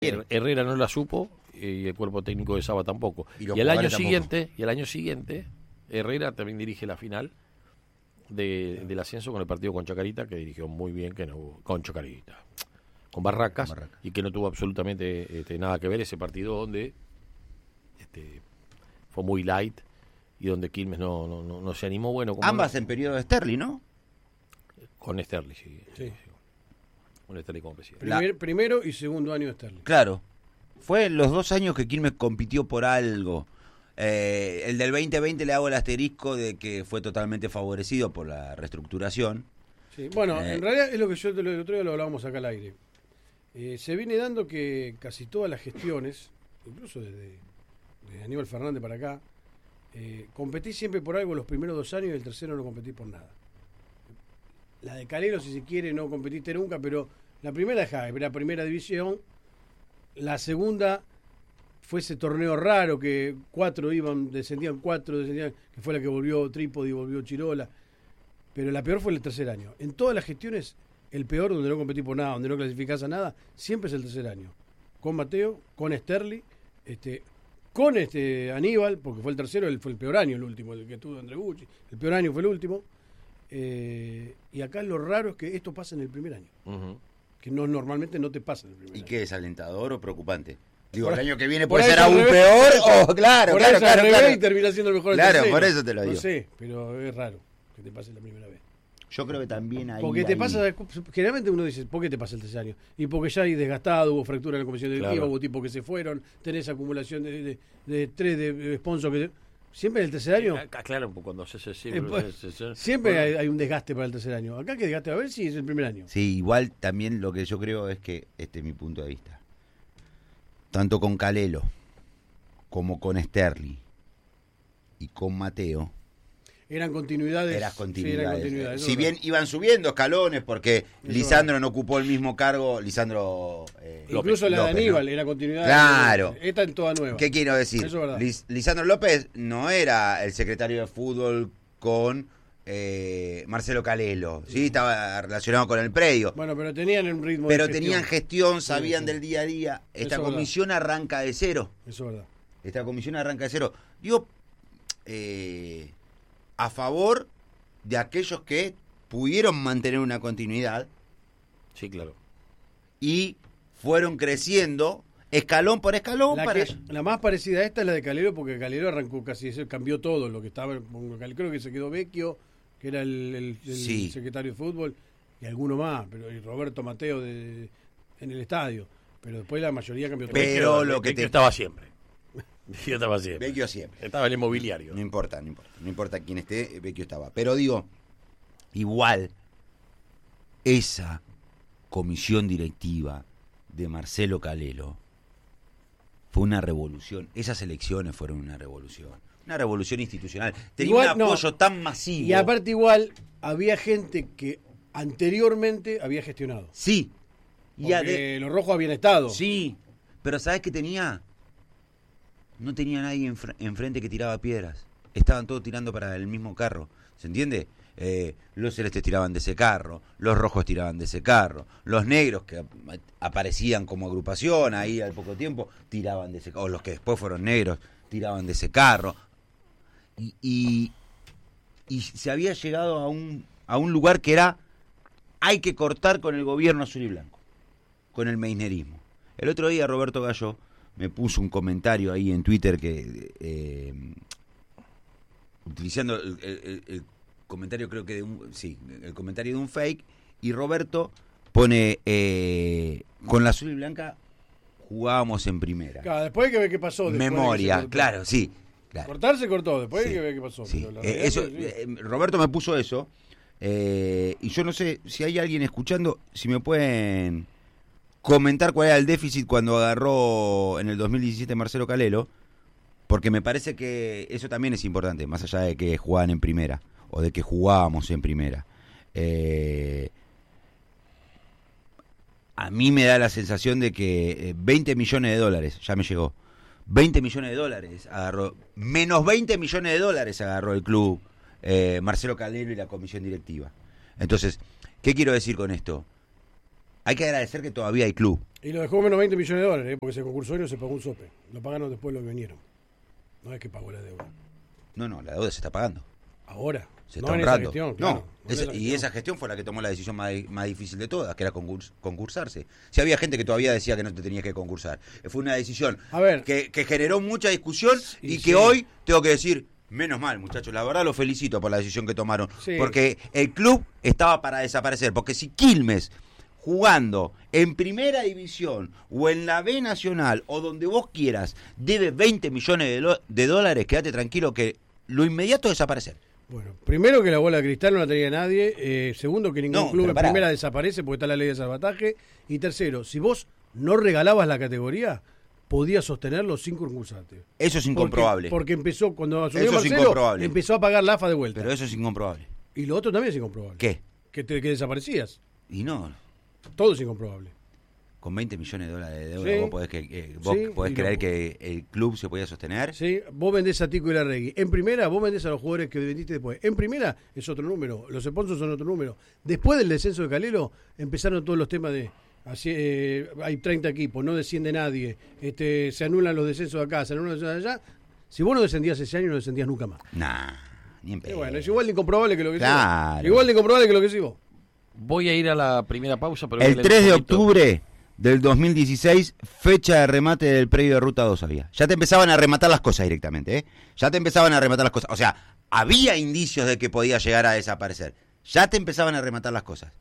Herrera no la supo y el cuerpo técnico de Saba tampoco. Y el año siguiente, Herrera también dirige la final del ascenso con el partido con Chacarita, que dirigió muy bien, con Chacarita, con Barracas, y que no tuvo absolutamente nada que ver ese partido donde fue muy light y donde Quilmes no se animó. Bueno, ambas en periodo de Sterling, ¿no? Con Sterling, sí. Con Sterling como presidente. Primero y segundo año de Sterling. Claro. Fue los 2 años que Quilmes compitió por algo. El del 2020 le hago el asterisco de que fue totalmente favorecido por la reestructuración. Sí, bueno, en realidad es lo que el otro día lo hablábamos acá al aire. Se viene dando que casi todas las gestiones, incluso desde Aníbal Fernández para acá, competí siempre por algo los primeros 2 años y el tercero no competí por nada. La de Calero, si se quiere, no competiste nunca, pero la primera era primera división, la segunda fue ese torneo raro que 4 descendían, que fue la que volvió Trípodi, volvió Chirola, pero la peor fue el tercer año. En todas las gestiones, el peor, donde no competí por nada, donde no clasificás a nada, siempre es el tercer año. Con Mateo, con Sterling, con Aníbal, porque fue el tercero, fue el peor año, el último, el que tuvo André Gucci, el peor año fue el último. Y acá lo raro es que esto pasa en el primer año, que normalmente no te pasa en el primer año. ¿Y qué es alentador o preocupante? Digo, el año que viene por puede ser aún peor o claro. Y termina siendo el mejor. Claro, por eso te lo digo. No sé, pero es raro que te pase la primera vez. Yo creo que también hay... Porque te pasa, generalmente uno dice, ¿por qué te pasa el tercer año? Y porque ya hay desgastado, hubo fractura en la comisión directiva, hubo tipos que se fueron, tenés acumulación de tres de sponsors que... Siempre en el tercer año... Claro, cuando siempre hay un desgaste para el tercer año. Acá que desgaste, a ver si es el primer año. Sí, igual también lo que yo creo es que, este es mi punto de vista, tanto con Calelo como con Sterling y con Mateo... Eran continuidades. Eran continuidades. Si bien bien iban subiendo escalones, porque Lisandro no ocupó el mismo cargo, Lisandro incluso López, la de Aníbal, ¿no? Era continuidad. Claro. Esta en toda nueva. ¿Qué quiero decir? Eso es verdad. Lisandro López no era el secretario de fútbol con Marcelo Calelo, ¿sí? Estaba relacionado con el predio. Bueno, pero tenían un ritmo pero de tenían gestión, sabían del día a día. Esta Eso comisión arranca de cero. Eso es verdad. Esta comisión arranca de cero. Digo, a favor de aquellos que pudieron mantener una continuidad. Sí, claro. Y fueron creciendo escalón por escalón. La más parecida a esta es la de Calero, porque Calero arrancó casi, cambió todo lo que estaba. Creo que se quedó Vecchio, que era el secretario de fútbol, y alguno más, pero y Roberto Mateo en el estadio. Pero después la mayoría cambió todo. Pero lo que estaba siempre. Yo estaba siempre. Vecchio siempre. Estaba el inmobiliario. No importa quién esté, Vecchio estaba. Pero digo, igual, esa comisión directiva de Marcelo Calelo fue una revolución. Esas elecciones fueron una revolución. Una revolución institucional. Tenía un apoyo tan masivo. Y aparte igual, había gente que anteriormente había gestionado. Sí. Porque los rojos habían estado. Sí. Pero ¿sabes qué tenía? No tenía nadie enfrente que tiraba piedras. Estaban todos tirando para el mismo carro. ¿Se entiende? Los celestes tiraban de ese carro, los rojos tiraban de ese carro, los negros que aparecían como agrupación ahí al poco tiempo tiraban de ese carro, o los que después fueron negros tiraban de ese carro. Y se había llegado a un lugar que era: hay que cortar con el gobierno azul y blanco, con el meisnerismo. El otro día Roberto Gallo me puso un comentario ahí en Twitter que utilizando el comentario, creo que el comentario de un fake, y Roberto pone con la azul y blanca jugábamos en primera. Claro, después hay que ver qué pasó. Memoria, claro, sí. Claro. Cortar se cortó, después hay que ver qué pasó. Sí. Roberto me puso eso, y yo no sé si hay alguien escuchando, si me pueden comentar cuál era el déficit cuando agarró en el 2017 Marcelo Calelo, porque me parece que eso también es importante, más allá de que jugaban en primera, o de que jugábamos en primera. A mí me da la sensación de que $20 millones ya me llegó. $20 millones agarró, menos $20 millones agarró el club, Marcelo Calelo y la comisión directiva. Entonces, ¿qué quiero decir con esto? hay que agradecer que todavía hay club. Y lo dejó menos 20 millones de dólares, porque se concursó y no se pagó un sope. Lo pagaron después los que vinieron. No es que pagó la deuda. No, la deuda se está pagando. Ahora. Se está no honrando. En esa gestión, claro, y esa gestión fue la que tomó la decisión más difícil de todas, que era concursarse. Si había gente que todavía decía que no te tenías que concursar. Fue una decisión que generó mucha discusión y que hoy tengo que decir, menos mal, muchachos, la verdad los felicito por la decisión que tomaron. Sí. Porque el club estaba para desaparecer. Porque si Quilmes, jugando en primera división o en la B Nacional o donde vos quieras, debe 20 millones de dólares, quédate tranquilo que lo inmediato es desaparecer. Bueno, primero que la bola de cristal no la tenía nadie, segundo que ningún club en primera desaparece porque está la ley de salvataje, y tercero, si vos no regalabas la categoría, podías sostenerlo sin concursarte. Eso es incomprobable. Porque empezó, cuando asumió Marcelo, empezó a pagar la AFA de vuelta. Pero eso es incomprobable. Y lo otro también es incomprobable. ¿Qué? Que desaparecías. Y no. Todo es incomprobable. Con 20 millones de dólares de deuda, vos podés creer que el club se podía sostener. Sí, vos vendés a Tico y Larregui. En primera, vos vendés a los jugadores que vendiste después. En primera es otro número, los sponsors son otro número. Después del descenso de Calero, empezaron todos los temas de... hay 30 equipos, no desciende nadie, se anulan los descensos de acá, se anulan los descensos de allá. Si vos no descendías ese año, no descendías nunca más. Nah, ni en pedo. Bueno, es igual de incomprobable que lo que claro. decís vos. Igual de incomprobable que lo que decís vos. Voy a ir a la primera pausa. Pero el 3 de octubre del 2016, fecha de remate del predio de Ruta 2 había. Ya te empezaban a rematar las cosas directamente, ¿eh? Ya te empezaban a rematar las cosas. O sea, había indicios de que podía llegar a desaparecer. Ya te empezaban a rematar las cosas.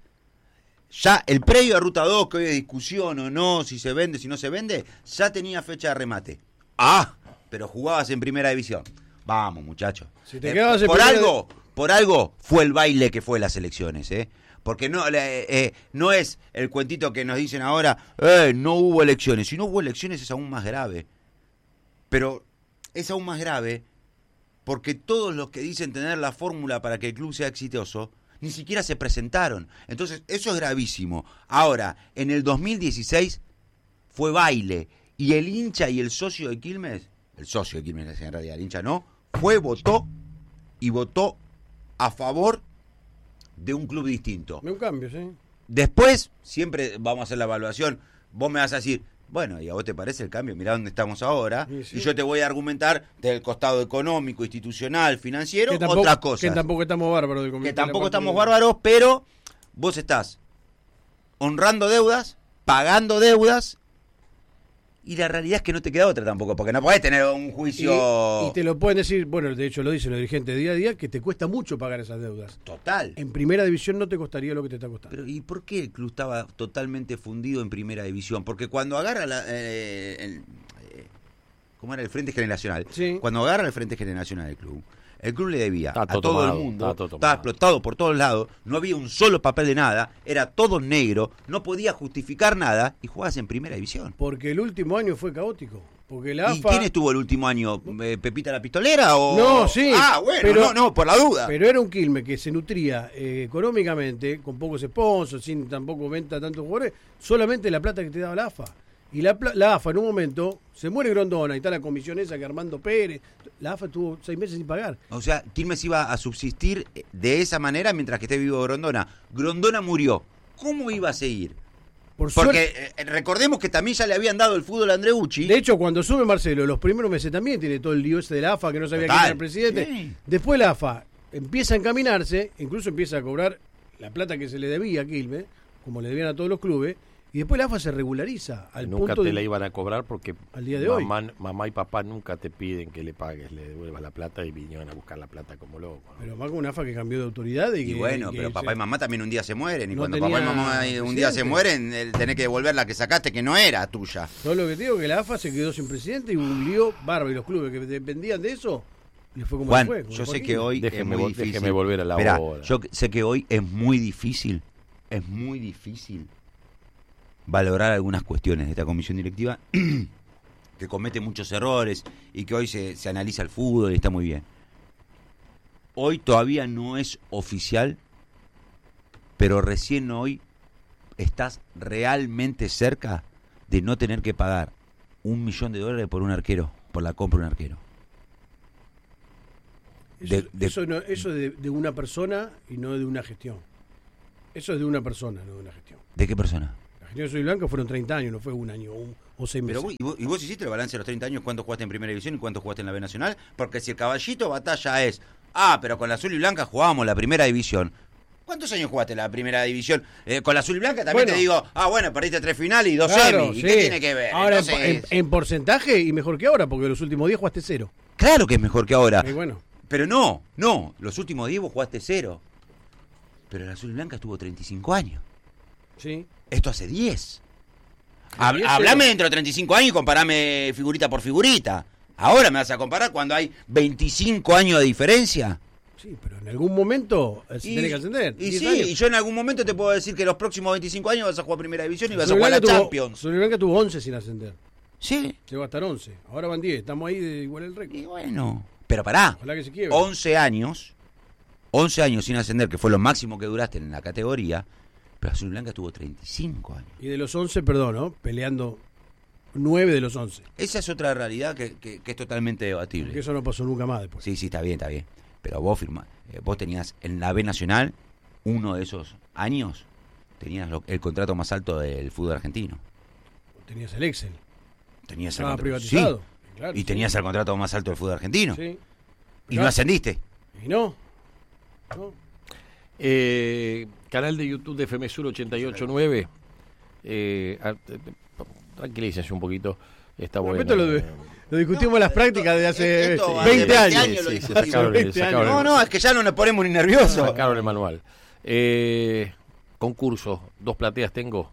Ya el predio de Ruta 2, que hoy es discusión o no, si se vende, si no se vende, ya tenía fecha de remate. Pero jugabas en primera división. Vamos, muchachos. Si te quedabas por algo fue el baile que fue las elecciones, ¿eh? Porque no es el cuentito que nos dicen ahora, no hubo elecciones. Si no hubo elecciones es aún más grave. Pero es aún más grave porque todos los que dicen tener la fórmula para que el club sea exitoso, ni siquiera se presentaron. Entonces, eso es gravísimo. Ahora, en el 2016 fue baile. Y el hincha y el socio de Quilmes, en realidad, el hincha no, votó a favor de un club distinto. De un cambio, sí. Después, siempre vamos a hacer la evaluación. Vos me vas a decir, bueno, ¿y a vos te parece el cambio? Mirá dónde estamos ahora. Sí. Y yo te voy a argumentar del costado económico, institucional, financiero, otras cosas. Que tampoco estamos bárbaros. Que tampoco estamos bárbaros, pero vos estás honrando deudas, pagando deudas, y la realidad es que no te queda otra tampoco, porque no podés tener un juicio... Y te lo pueden decir, bueno, de hecho lo dicen los dirigentes día a día, que te cuesta mucho pagar esas deudas. Total. En primera división no te costaría lo que te está costando. Pero ¿y por qué el club estaba totalmente fundido en primera división? Porque cuando agarra ¿cómo era? El Frente Generacional. Sí. Cuando agarra el Frente Generacional del club, el club le debía a todo tomado, el mundo, estaba explotado por todos lados, no había un solo papel de nada, era todo negro, no podía justificar nada y jugabas en primera división. Porque el último año fue caótico. Porque la AFA... ¿Y quién estuvo el último año? ¿Pepita la Pistolera o...? No, sí. Bueno, pero, no, por la duda. Pero era un Quilmes que se nutría económicamente, con pocos sponsors, sin tampoco venta a tantos jugadores, solamente la plata que te daba la AFA. Y la AFA en un momento, se muere Grondona y está la comisión esa que Armando Pérez, la AFA estuvo 6 meses sin pagar. O sea, Quilmes iba a subsistir de esa manera mientras que esté vivo Grondona. Grondona murió. ¿Cómo iba a seguir? Porque recordemos que también ya le habían dado el fútbol a Andreucci. De hecho, cuando sube Marcelo, los primeros meses también tiene todo el lío ese de la AFA, que no sabía quién era el presidente. Sí. Después la AFA empieza a encaminarse, incluso empieza a cobrar la plata que se le debía a Quilmes, como le debían a todos los clubes, y después la AFA se regulariza al nunca punto te la iban a cobrar porque al día de mamá y papá nunca te piden que le pagues, le devuelvas la plata y vinieron a buscar la plata como locos, ¿no? Pero más con una AFA que cambió de autoridad y bueno, pero papá y mamá también un día se mueren y no cuando papá y mamá un día se mueren tenés que devolver la que sacaste que no era tuya. Todo lo que te digo que la AFA se quedó sin presidente y un lío bárbaro y los clubes que dependían de eso les fue como Juan, fue. Yo sé que hoy es muy difícil. Déjeme volver a la hora. Yo sé que hoy es muy difícil valorar algunas cuestiones de esta comisión directiva que comete muchos errores y que hoy se analiza el fútbol y está muy bien. Hoy todavía no es oficial, pero recién hoy estás realmente cerca de no tener que pagar $1 millón por un arquero, por la compra de un arquero. Eso es de una persona y no de una gestión. Eso es de una persona, no de una gestión. ¿De qué persona? Argentino Azul y Blanco fueron 30 años, no fue un año o 6 meses. Pero vos hiciste el balance de los 30 años, ¿cuánto jugaste en Primera División y cuánto jugaste en la B Nacional? Porque si el caballito batalla es, pero con la Azul y Blanca jugábamos la Primera División. ¿Cuántos años jugaste en la Primera División? Con la Azul y Blanca también te digo, perdiste 3 finales y 2 semis. ¿Y qué tiene que ver? Ahora, Entonces, en porcentaje y mejor que ahora, porque los últimos 10 jugaste 0. Claro que es mejor que ahora. Y bueno. Pero no, los últimos 10 vos jugaste 0. Pero la Azul y Blanca estuvo 35 años. Sí. Esto hace 10. Hablame dentro de 35 años y comparame figurita por figurita. Ahora me vas a comparar cuando hay 25 años de diferencia. Sí, pero en algún momento se tiene que ascender. Y sí, y yo en algún momento te puedo decir que los próximos 25 años vas a jugar Primera División y vas a jugar la Champions. Azul y Blanca tuvo 11 sin ascender. Sí. Llegó a estar 11. Ahora van 10. Estamos ahí de igual el récord. Y bueno, pero pará. Ojalá que se quiebre. 11 años sin ascender, que fue lo máximo que duraste en la categoría, pero Azul y Blanca tuvo 35 años. Y de los 11, perdón, ¿no? Peleando 9 de los 11. Esa es otra realidad que es totalmente debatible. Porque eso no pasó nunca más después. Sí, está bien. Pero vos vos tenías en la B Nacional, uno de esos años, tenías el contrato más alto del fútbol argentino. Tenías el Excel. Estaba privatizado. Sí. Claro, y tenías el contrato más alto del fútbol argentino. Sí. Y no ascendiste. Y no. Canal de YouTube de FM Sur 889. Tranquilícense un poquito. Está bueno. Lo discutimos en las prácticas de hace 20 años. Sí, se sacaron No, es que ya no nos ponemos ni nerviosos. Sacaron el manual. Concurso, 2 plateas tengo.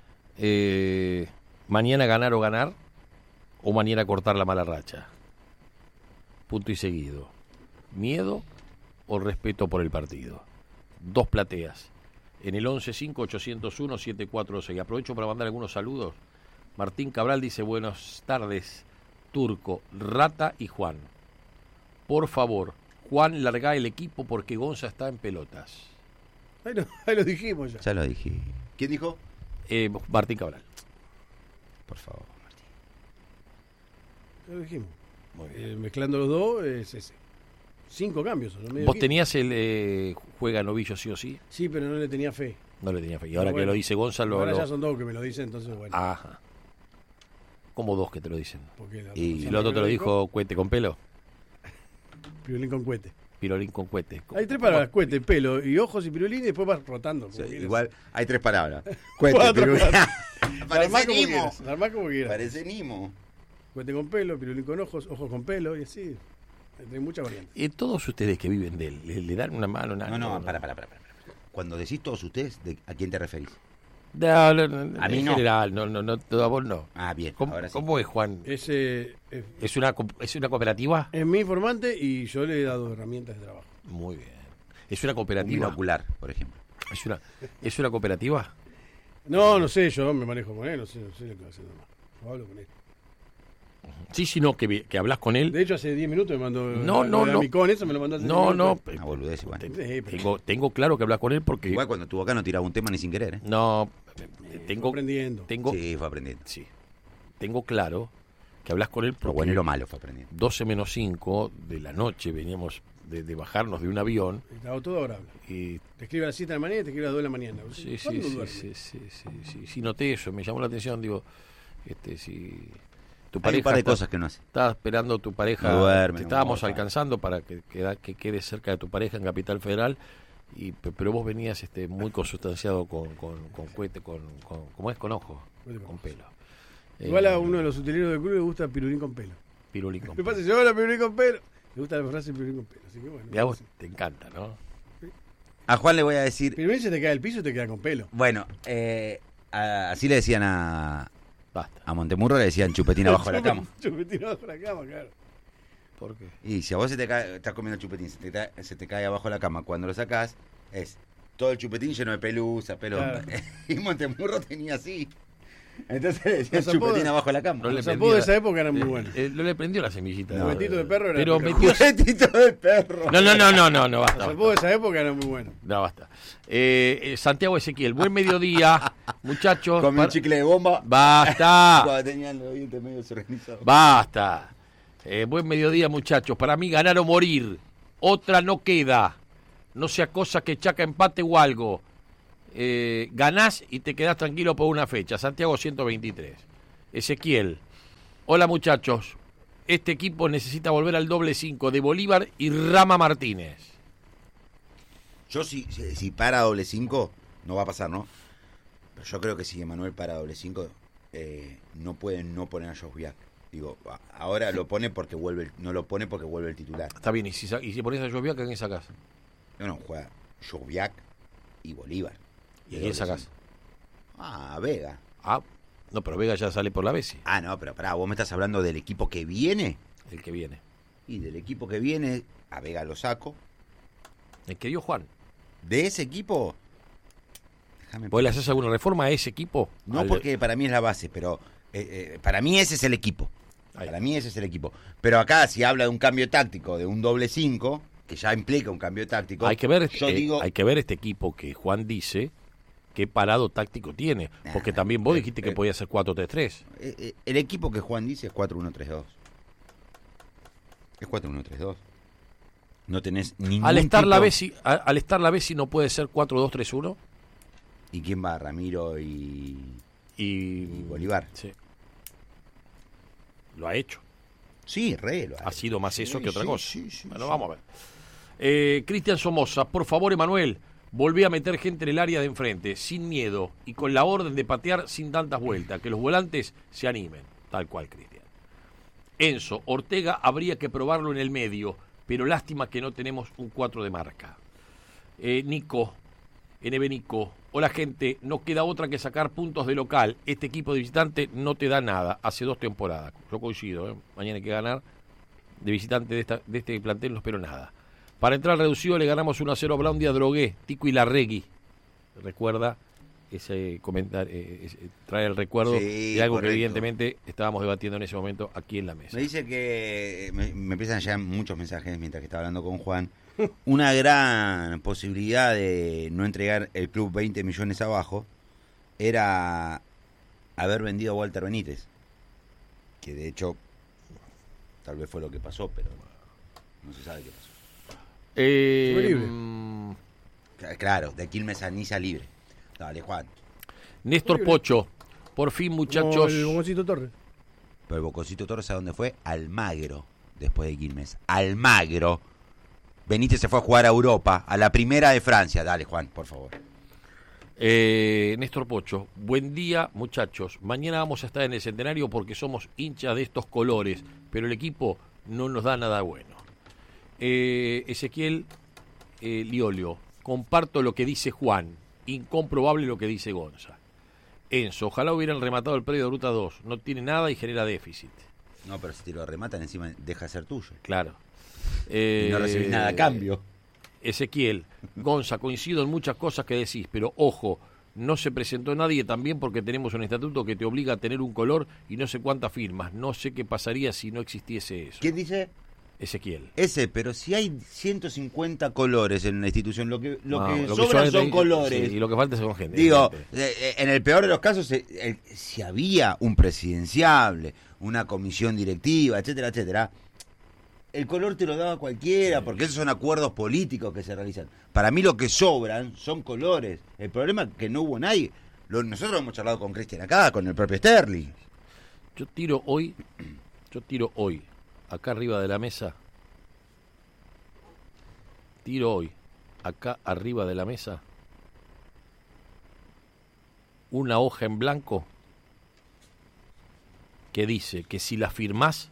Mañana ganar o ganar, o mañana cortar la mala racha. Punto y seguido. Miedo o respeto por el partido. 2 plateas. En el 11-5-801-746. Aprovecho para mandar algunos saludos. Martín Cabral dice: buenas tardes, Turco, Rata y Juan. Por favor, Juan, larga el equipo porque Gonza está en pelotas. Ahí lo dijimos ya. Ya lo dije. ¿Quién dijo? Martín Cabral. Por favor, Martín. Ya lo dijimos. Mezclando los dos es ese. 5 cambios. ¿Vos tenías el juega novillo sí o sí? Sí, pero no le tenía fe. No le tenía fe. Y ahora que lo dice Gonzalo... Ahora ya son 2 que me lo dicen, entonces bueno. Ajá. ¿Cómo 2 que te lo dicen? ¿Y el lo otro te lo dijo cuete con pelo? Pirulín con cuete. Pirulín con cuete. Hay 3 palabras: cuete, pelo y ojos y pirulín, y después vas rotando. Sí, igual hay 3 palabras. Cuete, 4, pirulín. Parece Nimo. Armá como quieras. Parece Nimo. Cuete con pelo, pirulín con ojos, ojos con pelo y así. Hay muchas variantes. Todos ustedes que viven de él, ¿le dan una mano? No, para. Cuando decís todos ustedes, ¿a quién te referís? A mí en no. General, no, a vos no. Bien. ¿Cómo es, Juan? ¿Es una cooperativa? Es mi informante y yo le he dado herramientas de trabajo. Muy bien. ¿Es una cooperativa? Un binocular, por ejemplo. ¿Es una cooperativa? No sé, yo me manejo con él, no sé lo que va a hacer nomás. Yo hablo con él. Sí, no, que hablas con él. De hecho, hace 10 minutos me mandó No. Amicón, eso me lo mandó hace 10 minutos. Una boludez igual. Tengo claro que hablas con él porque... Igual cuando estuvo acá no tiraba un tema ni sin querer, ¿eh? No, fue aprendiendo. Sí, fue aprendiendo. Sí. Tengo claro que hablas con él porque... Lo bueno y lo malo fue aprendiendo. 12 menos 5 de la noche veníamos de bajarnos de un avión. Estaba todo ahora. Y... Te escribe a las 7 de la mañana y te escribe a las 2 de la mañana. Sí, noté eso, me llamó la atención, digo, si... Tu pareja hay un par de cosas que no hace. Estaba esperando tu pareja, no duerme, te estábamos alcanzando para que quedes cerca de tu pareja en Capital Federal, pero vos venías muy consustanciado con cuete, ¿cómo es? Con ojo, con pelo. Igual a uno de los utileros del club le gusta pirulín con pelo. Pirulín con pelo. pelo. ¿Qué pasa? Si habla pirulín con pelo. Le gusta la frase pirulín con pelo. Así que bueno. Y a vos te encanta, ¿no? Sí. A Juan le voy a decir... Pirulín se te cae del piso y te queda con pelo. Bueno, así le decían Basta. A Montemurro le decían chupetín abajo de la cama. Chupetín abajo de la cama, claro. ¿Por qué? Y si a vos se te cae, estás comiendo chupetín, se te cae abajo de la cama, cuando lo sacás, es todo el chupetín lleno de pelusa, pelo. Claro. Y Montemurro tenía así. Entonces le decían chupetín abajo de la cama. Los apodos de esa época eran muy buenos. No le prendió la semillita. El juguetito de perro era... Pero juguetito de perro. No, basta. Los apodos de esa época eran muy buenos. No, basta. Santiago Ezequiel, buen mediodía, muchachos. Con un chicle de bomba. Basta. Cuando tenían los dientes medio desorganizados. Basta. Buen mediodía, muchachos. Para mí, ganar o morir. Otra no queda. No sea cosa que Chaca empate o algo. ganás y te quedás tranquilo por una fecha. Santiago 123. Ezequiel, hola muchachos, este equipo necesita volver al doble 5 de Bolívar y Rama Martínez. Yo si para doble 5, no va a pasar, ¿no? Pero yo creo que si Emanuel para doble 5, no pueden no poner a Josviak. Digo, ahora lo pone porque no lo pone porque vuelve el titular. Está bien, y si pones a Josviak, ¿a quién sacás? No, juega Josviak y Bolívar. ¿Y a quién sacás? Vega. No, pero Vega ya sale por la Bessi. No, pero pará, vos me estás hablando del equipo que viene. El que viene. Y del equipo que viene, a Vega lo saco. El que dio Juan. De ese equipo, ¿Vos le haces alguna reforma a ese equipo? No, porque para mí es la base, pero para mí ese es el equipo. Para mí ese es el equipo. Pero acá, si habla de un cambio táctico, de un doble 5, que ya implica un cambio táctico. Hay que ver este equipo que Juan dice qué parado táctico tiene. Porque también vos dijiste que podía ser 4-3-3. El equipo que Juan dice es 4-1-3-2. Es 4-1-3-2. No tenés ningún al estar la Bessi no puede ser 4-2-3-1. ¿Y quién va? Ramiro y Bolívar. Sí. Lo ha hecho. Sí, lo ha sido más eso que otra cosa. Sí, bueno, vamos a ver. Cristian Somoza, por favor, Emanuel, volví a meter gente en el área de enfrente, sin miedo y con la orden de patear sin tantas vueltas, que los volantes se animen. Tal cual, Cristian. Enzo, Ortega habría que probarlo en el medio, pero lástima que no tenemos un 4 de marca. Nico, NB Nico, hola gente, no queda otra que sacar puntos de local. Este equipo de visitante no te da nada, hace 2 temporadas. Yo coincido, mañana hay que ganar. De visitante de este plantel no espero nada. Para entrar reducido le ganamos 1-0 a Blaundi, Drogué, Tico y Larregui. Recuerda ese comentario, trae el recuerdo de algo correcto. que evidentemente estábamos debatiendo en ese momento aquí en la mesa. Me dice que me empiezan a llegar muchos mensajes mientras que estaba hablando con Juan. Una gran posibilidad de no entregar el club 20 millones abajo era haber vendido a Walter Benítez, que de hecho tal vez fue lo que pasó, pero no se sabe qué pasó. Claro, de Quilmes a Niza libre. Dale, Juan. Néstor Pocho, por fin, muchachos. No, el Bococito Torres. Pero el Bococito Torres, ¿a dónde fue? Almagro, después de Quilmes. Almagro. Benítez se fue a jugar a Europa, a la primera de Francia. Dale, Juan, por favor. Néstor Pocho, buen día, muchachos. Mañana vamos a estar en el Centenario porque somos hinchas de estos colores, pero el equipo no nos da nada bueno. Ezequiel Liolio, comparto lo que dice Juan, incomprobable lo que dice Gonza. Enzo, ojalá hubieran rematado el predio de Ruta 2, no tiene nada y genera déficit. No, pero si te lo rematan encima deja de ser tuyo. Claro. Y no recibís nada a cambio. Ezequiel, Gonza, coincido en muchas cosas que decís, pero ojo, no se presentó nadie también porque tenemos un estatuto que te obliga a tener un color y no sé cuántas firmas. No sé qué pasaría si no existiese eso. ¿Quién dice? Ezequiel. Pero si hay 150 colores en la institución, lo que sobran son colores. Sí, y lo que falta es con gente. Digo, en el peor de los casos, si había un presidenciable, una comisión directiva, etcétera, etcétera, el color te lo daba cualquiera, porque esos son acuerdos políticos que se realizan. Para mí lo que sobran son colores. El problema es que no hubo nadie. Nosotros hemos charlado con Cristian acá, con el propio Sterling. Yo tiro hoy, acá arriba de la mesa, una hoja en blanco que dice que si la firmás,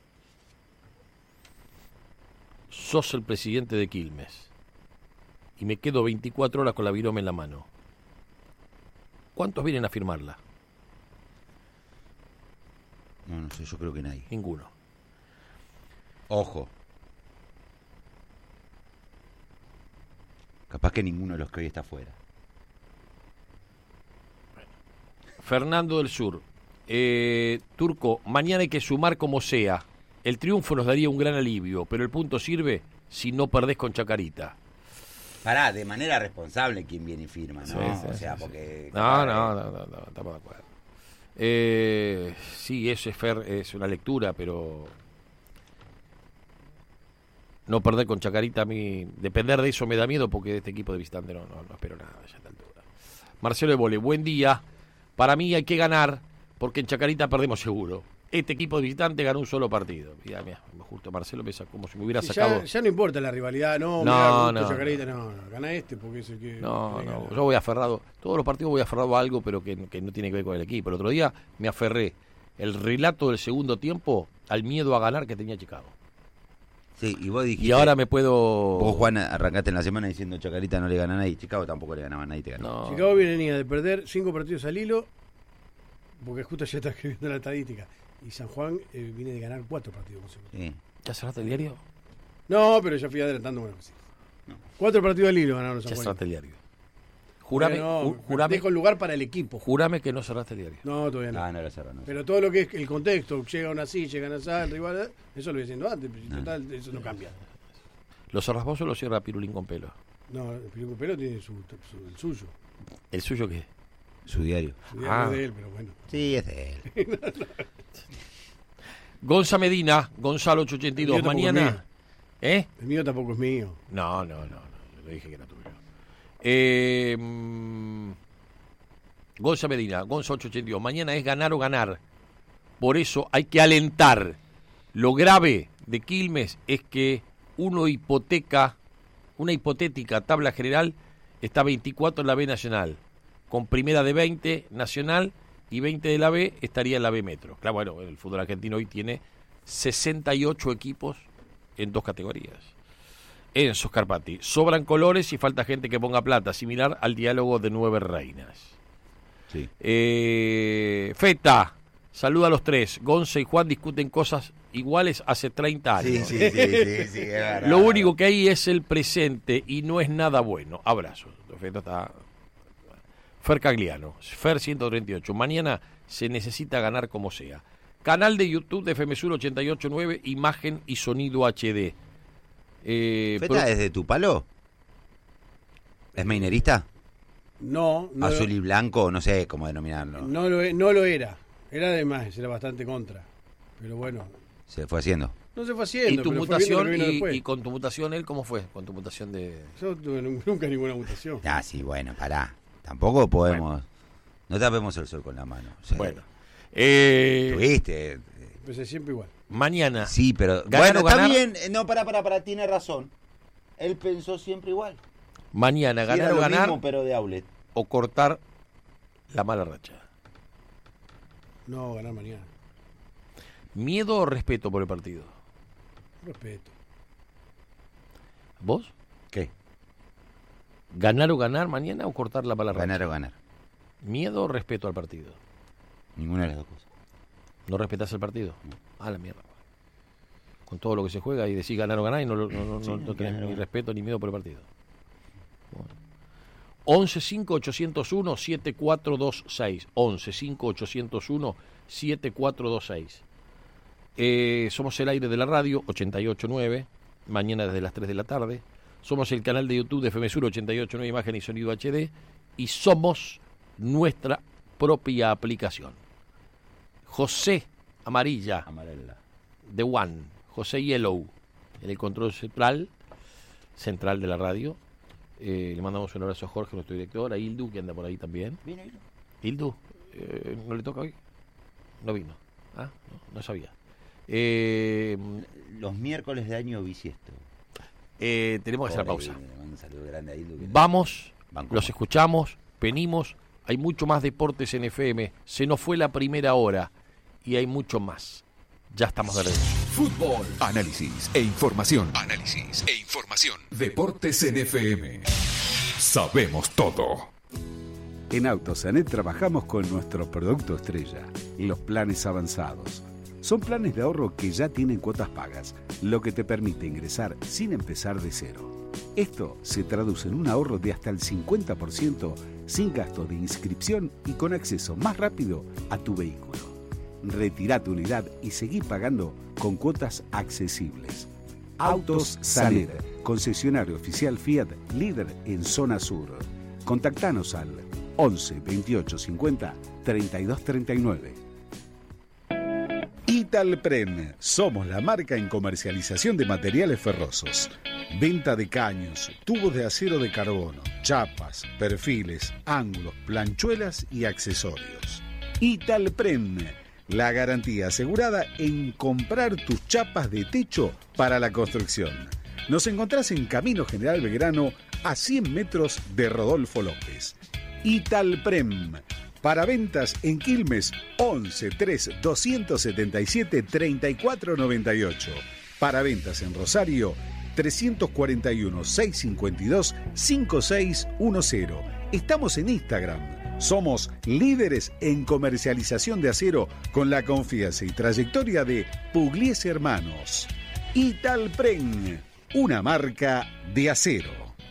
sos el presidente de Quilmes. Y me quedo 24 horas con la virome en la mano. ¿Cuántos vienen a firmarla? No sé, yo creo que nadie. Ninguno. Ojo. Capaz que ninguno de los que hoy está afuera. Fernando del Sur. Turco, mañana hay que sumar como sea. El triunfo nos daría un gran alivio, pero el punto sirve si no perdés con Chacarita. Pará, de manera responsable quien viene y firma, ¿no? Sí, porque... No, estamos de acuerdo. Sí, eso es una lectura, pero... No perder con Chacarita, a mí... Depender de eso me da miedo porque de este equipo de visitante no espero nada ya a esta altura. Marcelo de Vole, buen día. Para mí hay que ganar, porque en Chacarita perdemos seguro. Este equipo de visitante ganó un solo partido. Mira, justo Marcelo me sacó como si me hubiera sacado. Ya no importa la rivalidad, no, Chacarita, no, gana porque es el que. No, yo voy aferrado. Todos los partidos voy aferrado a algo, pero que no tiene que ver con el equipo. El otro día me aferré el relato del segundo tiempo al miedo a ganar que tenía Chicago. Sí, y vos dijiste. Y ahora me puedo. Vos, Juan, arrancaste en la semana diciendo Chacarita no le gana a nadie. Chicago tampoco le ganaba a nadie. Te ganó. No. Chicago venía de perder 5 partidos al hilo, porque justo ya está escribiendo la estadística. Y San Juan viene de ganar 4 partidos consecutivos. Sí. ¿Ya cerraste el diario? No, pero ya fui adelantando. Bueno, sí. No. 4 partidos al hilo ganaron San Juan. Ya cerraste el diario. Jurame, dejo el lugar para el equipo. Jurame que no cerraste el diario. No, todavía no. No lo cerró. Pero todo lo que es el contexto, llegan así, llegan así, el rival, eso lo voy diciendo antes, pero total, eso no cambia. ¿Lo cerrás vos o lo cierra Pirulín con pelo? No, el Pirulín con pelo tiene el suyo. ¿El suyo qué? Su diario. Su diario es de él, pero bueno. Sí, es de él. Gonza Medina, Gonzalo 882, mañana. El mío tampoco es mío. No, yo le dije que era tuyo. Gonza Medina, Gonza 882, mañana es ganar o ganar. Por eso hay que alentar. Lo grave de Quilmes es que una hipotética tabla general está 24 en la B Nacional, con primera de 20 Nacional y 20 de la B estaría en la B Metro. Claro, bueno, el fútbol argentino hoy tiene 68 equipos en 2 categorías. Enzo Scarpati, sobran colores y falta gente que ponga plata, similar al diálogo de 9 reinas. Sí. Feta, saluda a los 3. Gonza y Juan discuten cosas iguales hace 30 años. Sí, es verdad. Lo único que hay es el presente y no es nada bueno. Abrazo. Feta está... Fer Cagliano, Fer 138. Mañana se necesita ganar como sea. Canal de YouTube de FM Sur 88.9, imagen y sonido HD. ¿Feta es de tu palo? ¿Es mainerista? No. Azul y blanco, no sé cómo denominarlo. No lo era. Era además, era bastante contra. Pero bueno. Se fue haciendo. No se fue haciendo. ¿Y tu mutación? Y con tu mutación él cómo fue? Con tu mutación de... Yo tuve nunca ninguna mutación. Ah, sí, bueno, pará. Tampoco podemos... Bueno. No tapemos el sol con la mano. O sea, bueno. Tuviste... Empecé siempre igual. Mañana. Sí, pero... Bueno, está bien. No, pará, tiene razón. Él pensó siempre igual. Mañana, sí, ganar o ganar... mismo, pero de outlet. O cortar la mala racha. No, ganar mañana. ¿Miedo o respeto por el partido? Respeto. ¿Vos? ¿Qué? ¿Ganar o ganar mañana o cortar la mala racha? Ganar o ganar. ¿Miedo o respeto al partido? Ninguna de las dos cosas. ¿No respetás el partido? No. A la mierda. Con todo lo que se juega y decís ganar o ganar y no tenés ni respeto ni miedo por el partido. Bueno. 11-5-801-7426. 11-5-801-7426. Somos el aire de la radio, 88.9, mañana desde las 3 de la tarde. Somos el canal de YouTube de FM Sur, 88.9, imagen y sonido HD. Y somos nuestra propia aplicación. José Amarilla, The One, José Yellow, en el control central de la radio. Le mandamos un abrazo a Jorge, nuestro director, a Hildu, que anda por ahí también. ¿Vino? Hildu, ¿no le toca hoy? No vino. Ah, no sabía. Los miércoles de año bisiesto. Tenemos que hacer la pausa. Un saludo grande a Hildu. Vamos, los escuchamos, venimos. Hay mucho más deportes en FM. Se nos fue la primera hora y hay mucho más. Ya estamos de regreso. Fútbol, análisis e información. Deportes en FM. Sabemos todo. En Autosanet trabajamos con nuestro producto estrella, los planes avanzados. Son planes de ahorro que ya tienen cuotas pagas, lo que te permite ingresar sin empezar de cero. Esto se traduce en un ahorro de hasta el 50% sin gasto de inscripción y con acceso más rápido a tu vehículo. Retirá tu unidad y seguí pagando con cuotas accesibles. Autos Sanet, concesionario oficial Fiat, líder en zona sur. Contactanos al 11 28 50 32 39. Italpren, somos la marca en comercialización de materiales ferrosos. Venta de caños, tubos de acero de carbono, chapas, perfiles, ángulos, planchuelas y accesorios. Italprem, la garantía asegurada en comprar tus chapas de techo para la construcción. Nos encontrás en Camino General Belgrano, a 100 metros de Rodolfo López. Italprem, para ventas en Quilmes, 11 3 277 3498. Para ventas en Rosario, 341-652-5610. Estamos en Instagram. Somos líderes en comercialización de acero con la confianza y trayectoria de Pugliese Hermanos. Italprem, una marca de acero.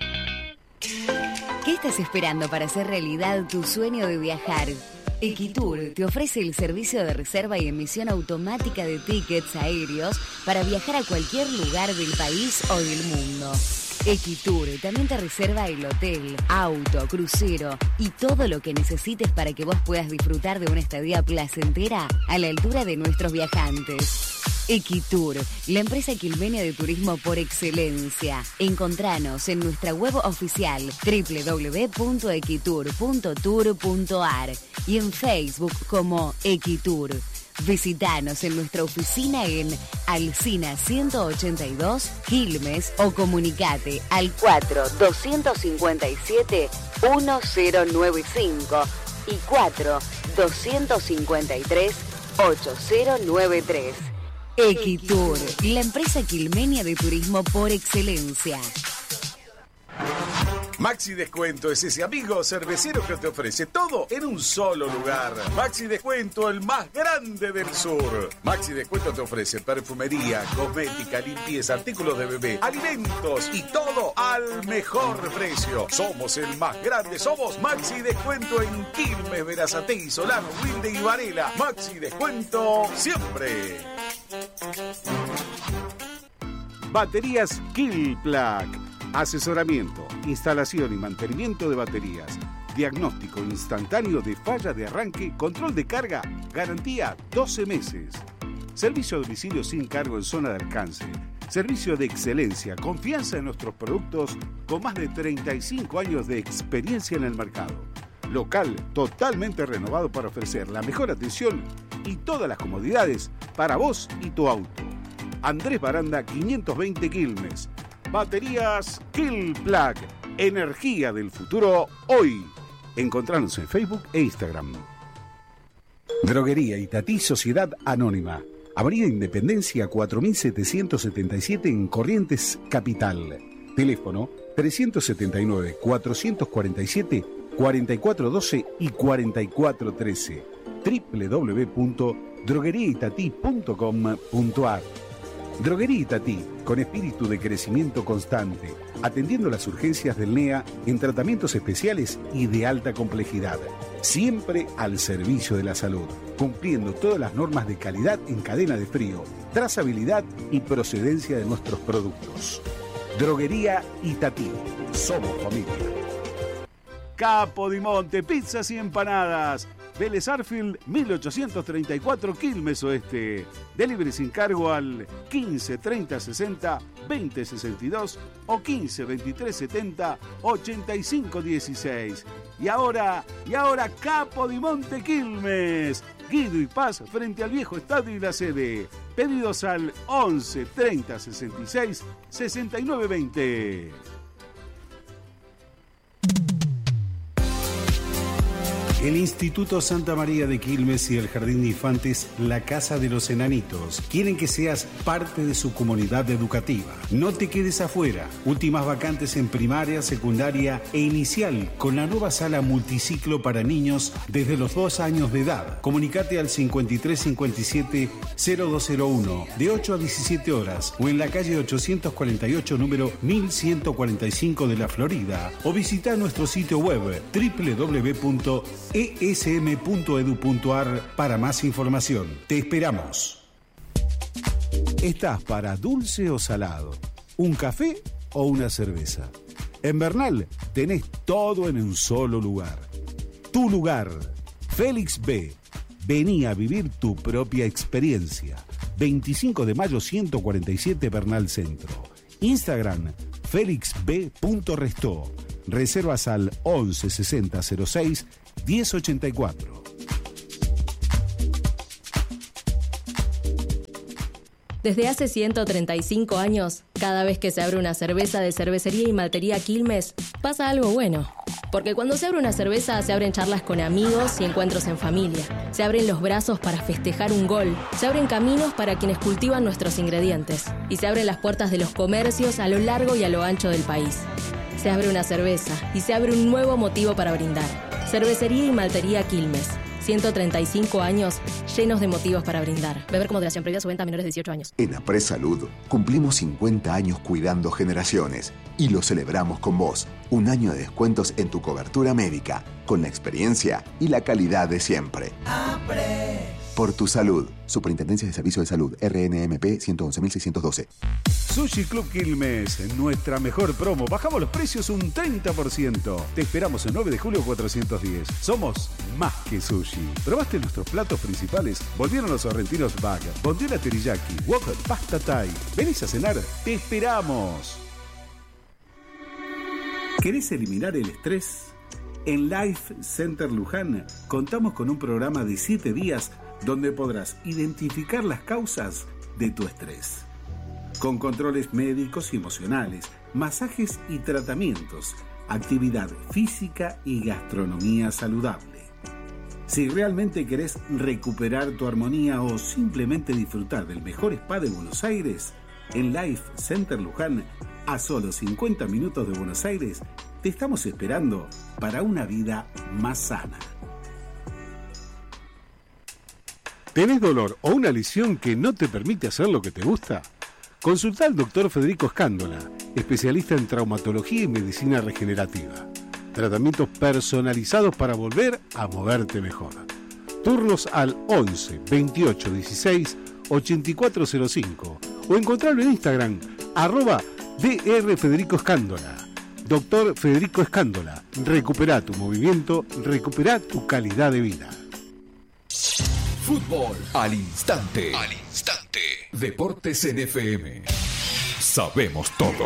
¿Qué estás esperando para hacer realidad tu sueño de viajar? Equitur te ofrece el servicio de reserva y emisión automática de tickets aéreos para viajar a cualquier lugar del país o del mundo. Equitur también te reserva el hotel, auto, crucero y todo lo que necesites para que vos puedas disfrutar de una estadía placentera a la altura de nuestros viajantes. Equitur, la empresa quilmenia de turismo por excelencia. Encontranos en nuestra web oficial www.equitur.tour.ar y en Facebook como Equitur. Visítanos en nuestra oficina en Alsina 182, Quilmes, o comunicate al 4-257-1095 y 4-253-8093. Equitur, la empresa quilmenia de turismo por excelencia. Maxi Descuento es ese amigo cervecero que te ofrece todo en un solo lugar. Maxi Descuento, el más grande del sur. Maxi Descuento te ofrece perfumería, cosmética, limpieza, artículos de bebé, alimentos y todo al mejor precio. Somos el más grande, somos Maxi Descuento en Quilmes, Berazategui, Solano, Wilde y Varela. Maxi Descuento siempre. Baterías Killplug. Asesoramiento, instalación y mantenimiento de baterías. Diagnóstico instantáneo de falla de arranque, control de carga, garantía 12 meses. Servicio a domicilio sin cargo en zona de alcance. Servicio de excelencia, confianza en nuestros productos con más de 35 años de experiencia en el mercado. Local totalmente renovado para ofrecer la mejor atención y todas las comodidades para vos y tu auto. Andrés Baranda 520 Quilmes. Baterías Killplug, energía del futuro hoy. Encontranos en Facebook e Instagram. Droguería Itatí Sociedad Anónima. Avenida Independencia 4777 en Corrientes Capital. Teléfono 379-447-4412 y 4413. www.drogueriaitatí.com.ar. Droguería Itatí, con espíritu de crecimiento constante, atendiendo las urgencias del NEA en tratamientos especiales y de alta complejidad, siempre al servicio de la salud, cumpliendo todas las normas de calidad en cadena de frío, trazabilidad y procedencia de nuestros productos. Droguería Itatí, somos familia. Capodimonte, pizzas y empanadas. Vélez Arfield 1834 Quilmes Oeste. Delivery sin cargo al 15 30 60 20 62 o 15 23 70 85 16. Y ahora Capodimonte Quilmes. Guido y Paz frente al viejo estadio y la sede. Pedidos al 11 30 66 69 20. El Instituto Santa María de Quilmes y el Jardín de Infantes La Casa de los Enanitos quieren que seas parte de su comunidad educativa. No te quedes afuera. Últimas vacantes en primaria, secundaria e inicial con la nueva sala multiciclo para niños desde los 2 años de edad. Comunicate al 5357-0201 de 8 a 17 horas o en la calle 848 número 1145 de la Florida o visita nuestro sitio web www.esm.edu.ar para más información. Te esperamos. ¿Estás para dulce o salado? ¿Un café o una cerveza? En Bernal tenés todo en un solo lugar. Tu lugar, Félix B. Vení a vivir tu propia experiencia. 25 de mayo 147 Bernal Centro. Instagram, felixb.restó. Reservas al 11 60 06 1084. Desde hace 135 años, cada vez que se abre una cerveza de Cervecería y Maltería Quilmes, pasa algo bueno. Porque cuando se abre una cerveza, se abren charlas con amigos y encuentros en familia. Se abren los brazos para festejar un gol. Se abren caminos para quienes cultivan nuestros ingredientes. Y se abren las puertas de los comercios a lo largo y a lo ancho del país. Se abre una cerveza y se abre un nuevo motivo para brindar. Cervecería y Maltería Quilmes. 135 años llenos de motivos para brindar. Beber con moderación, previa su venta a menores de 18 años. En Apres Salud cumplimos 50 años cuidando generaciones y lo celebramos con vos. Un año de descuentos en tu cobertura médica, con la experiencia y la calidad de siempre. Apres. Por tu salud. Superintendencia de Servicios de Salud, RNMP 111.612. Sushi Club Quilmes, nuestra mejor promo. Bajamos los precios un 30%. Te esperamos el 9 de julio 410. Somos más que sushi. ¿Probaste nuestros platos principales? Volvieron los sorrentinos bag, bondiola teriyaki, wok, pasta thai. ¿Venís a cenar? ¡Te esperamos! ¿Querés eliminar el estrés? En Life Center Luján contamos con un programa de 7 días donde podrás identificar las causas de tu estrés. Con controles médicos y emocionales, masajes y tratamientos, actividad física y gastronomía saludable. Si realmente querés recuperar tu armonía o simplemente disfrutar del mejor spa de Buenos Aires, en Life Center Luján, a solo 50 minutos de Buenos Aires, te estamos esperando para una vida más sana. ¿Tenés dolor o una lesión que no te permite hacer lo que te gusta? Consulta al Dr. Federico Escándola, especialista en traumatología y medicina regenerativa. Tratamientos personalizados para volver a moverte mejor. Turnos al 11 28 16 8405 o encontrarlo en Instagram @Dr. Federico Escándola. Dr. Federico Escándola, recupera tu movimiento, recupera tu calidad de vida. Fútbol al instante. Al instante. Deportes en FM. Sabemos todo.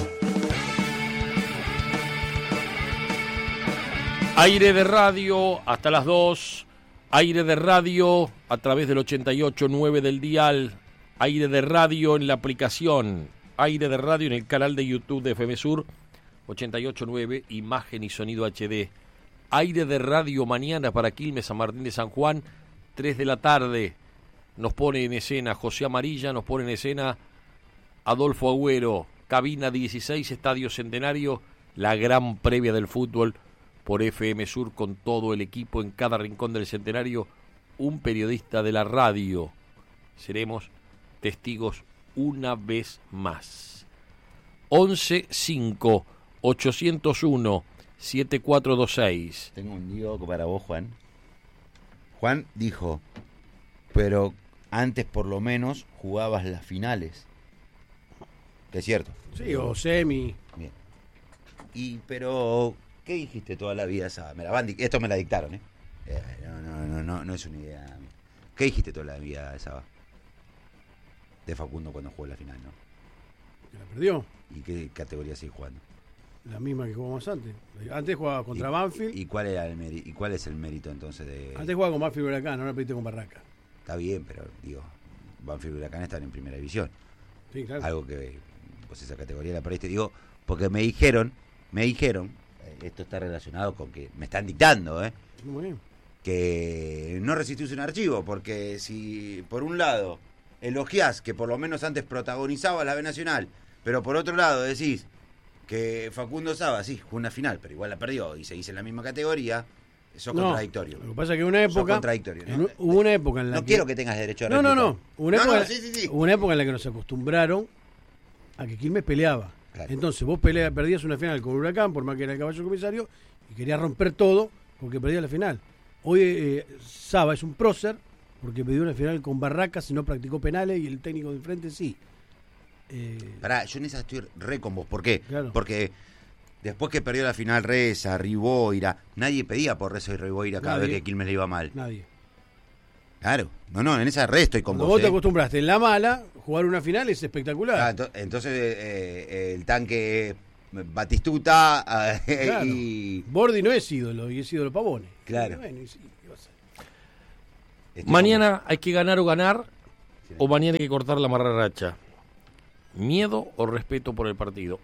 Aire de radio hasta las 2. Aire de radio a través del 88.9 del dial. Aire de radio en la aplicación. Aire de radio en el canal de YouTube de FM Sur 88.9, imagen y sonido HD. Aire de radio mañana para Quilmes, San Martín de San Juan, 3 de la tarde. Nos pone en escena José Amarilla, nos pone en escena Adolfo Agüero. Cabina 16, Estadio Centenario, la gran previa del fútbol por FM Sur con todo el equipo en cada rincón del Centenario. Un periodista de la radio. Seremos testigos una vez más. 11-5-801-7426. Tengo un digo para vos, Juan. Juan dijo, pero antes por lo menos jugabas las finales. Que es cierto. Sí, o semi. Bien. Pero, ¿qué dijiste toda la vida esa? Esto me la dictaron, ¿eh? No es una idea. ¿Qué dijiste toda la vida esa de Facundo cuando jugó la final, no? Que la perdió. ¿Y qué categoría sigue jugando? La misma que jugamos antes. Antes jugaba contra Banfield. ¿Y cuál era ¿Y cuál es el mérito entonces de...? Antes jugaba con Banfield Huracán, ahora perdiste con Barraca. Está bien, pero digo, Banfield y Huracán están en primera división. Sí, claro. Algo que, pues esa categoría la perdiste. Digo, porque me dijeron, esto está relacionado con que me están dictando, Muy bien. Que no resistís un archivo, porque si por un lado elogiás que por lo menos antes protagonizaba la B Nacional, pero por otro lado decís que Facundo Saba, sí, jugó una final, pero igual la perdió y seguís en la misma categoría, eso es contradictorio. Lo que pasa es que una época... contradictorio, ¿no? Hubo una época en la no que... quiero que tengas derecho a réplica. No. Sí. Hubo una época en la que nos acostumbraron a que Quilmes peleaba. Claro. Entonces vos perdías una final con Huracán, por más que era el caballo comisario, y querías romper todo porque perdías la final. Hoy Saba es un prócer porque perdió una final con Barracas y no practicó penales y el técnico de enfrente sí. Pará, yo en esa estoy re con vos. ¿Por qué? Claro. Porque después que perdió la final Reza, Riboira, nadie pedía por Reza y Riboira cada vez que Quilmes le iba mal. Nadie. Claro. No, en esa re estoy con Cuando vos. Vos te acostumbraste en la mala, jugar una final es espectacular. Entonces el tanque Batistuta claro. y Bordi no es ídolo, y es ídolo Pavone. Claro. Bueno, ¿qué va a ser? Mañana hay que ganar o ganar, o mañana hay que cortar la mala racha. ¿Miedo o respeto por el partido?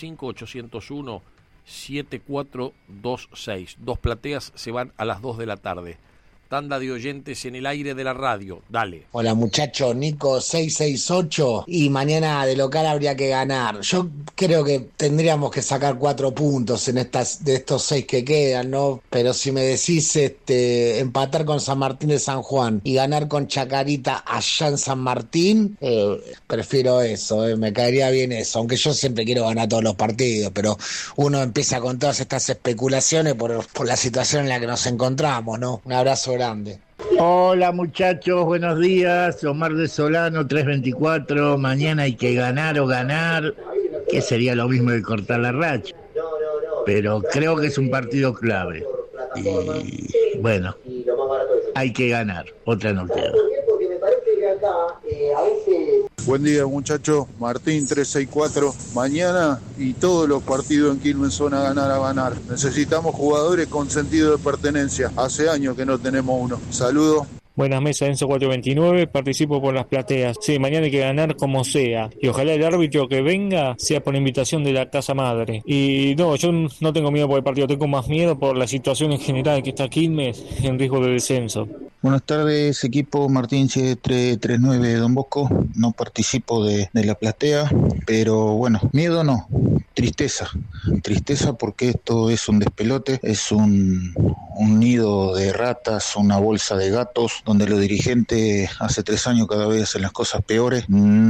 1158017426. Dos plateas se van a las 2 de la tarde. Tanda de oyentes en el aire de la radio. Dale. Hola muchachos, Nico 668 y mañana de local habría que ganar. Yo creo que tendríamos que sacar 4 puntos de estos 6 que quedan, ¿no? Pero si me decís empatar con San Martín de San Juan y ganar con Chacarita allá en San Martín, prefiero eso, me caería bien eso, aunque yo siempre quiero ganar todos los partidos, pero uno empieza con todas estas especulaciones por la situación en la que nos encontramos, ¿no? Un abrazo grande. Hola muchachos, buenos días. Omar de Solano 324. Mañana hay que ganar o ganar, que sería lo mismo que cortar la racha, pero creo que es un partido clave y bueno, hay que ganar, otra no queda. Buen día muchachos, Martín 364, mañana y todos los partidos en Quilmes son a ganar. Necesitamos jugadores con sentido de pertenencia, hace años que no tenemos uno. Saludos. Buenas mesas, Enzo 429, participo por las plateas. Sí, mañana hay que ganar como sea. Y ojalá el árbitro que venga sea por invitación de la casa madre. Y no, yo no tengo miedo por el partido, tengo más miedo por la situación en general que está Quilmes en riesgo de descenso. Buenas tardes, equipo Martín 739 Don Bosco. No participo de la platea, pero bueno, miedo no, tristeza porque esto es un despelote, es un nido de ratas, una bolsa de gatos, donde los dirigentes hace 3 años cada vez hacen las cosas peores.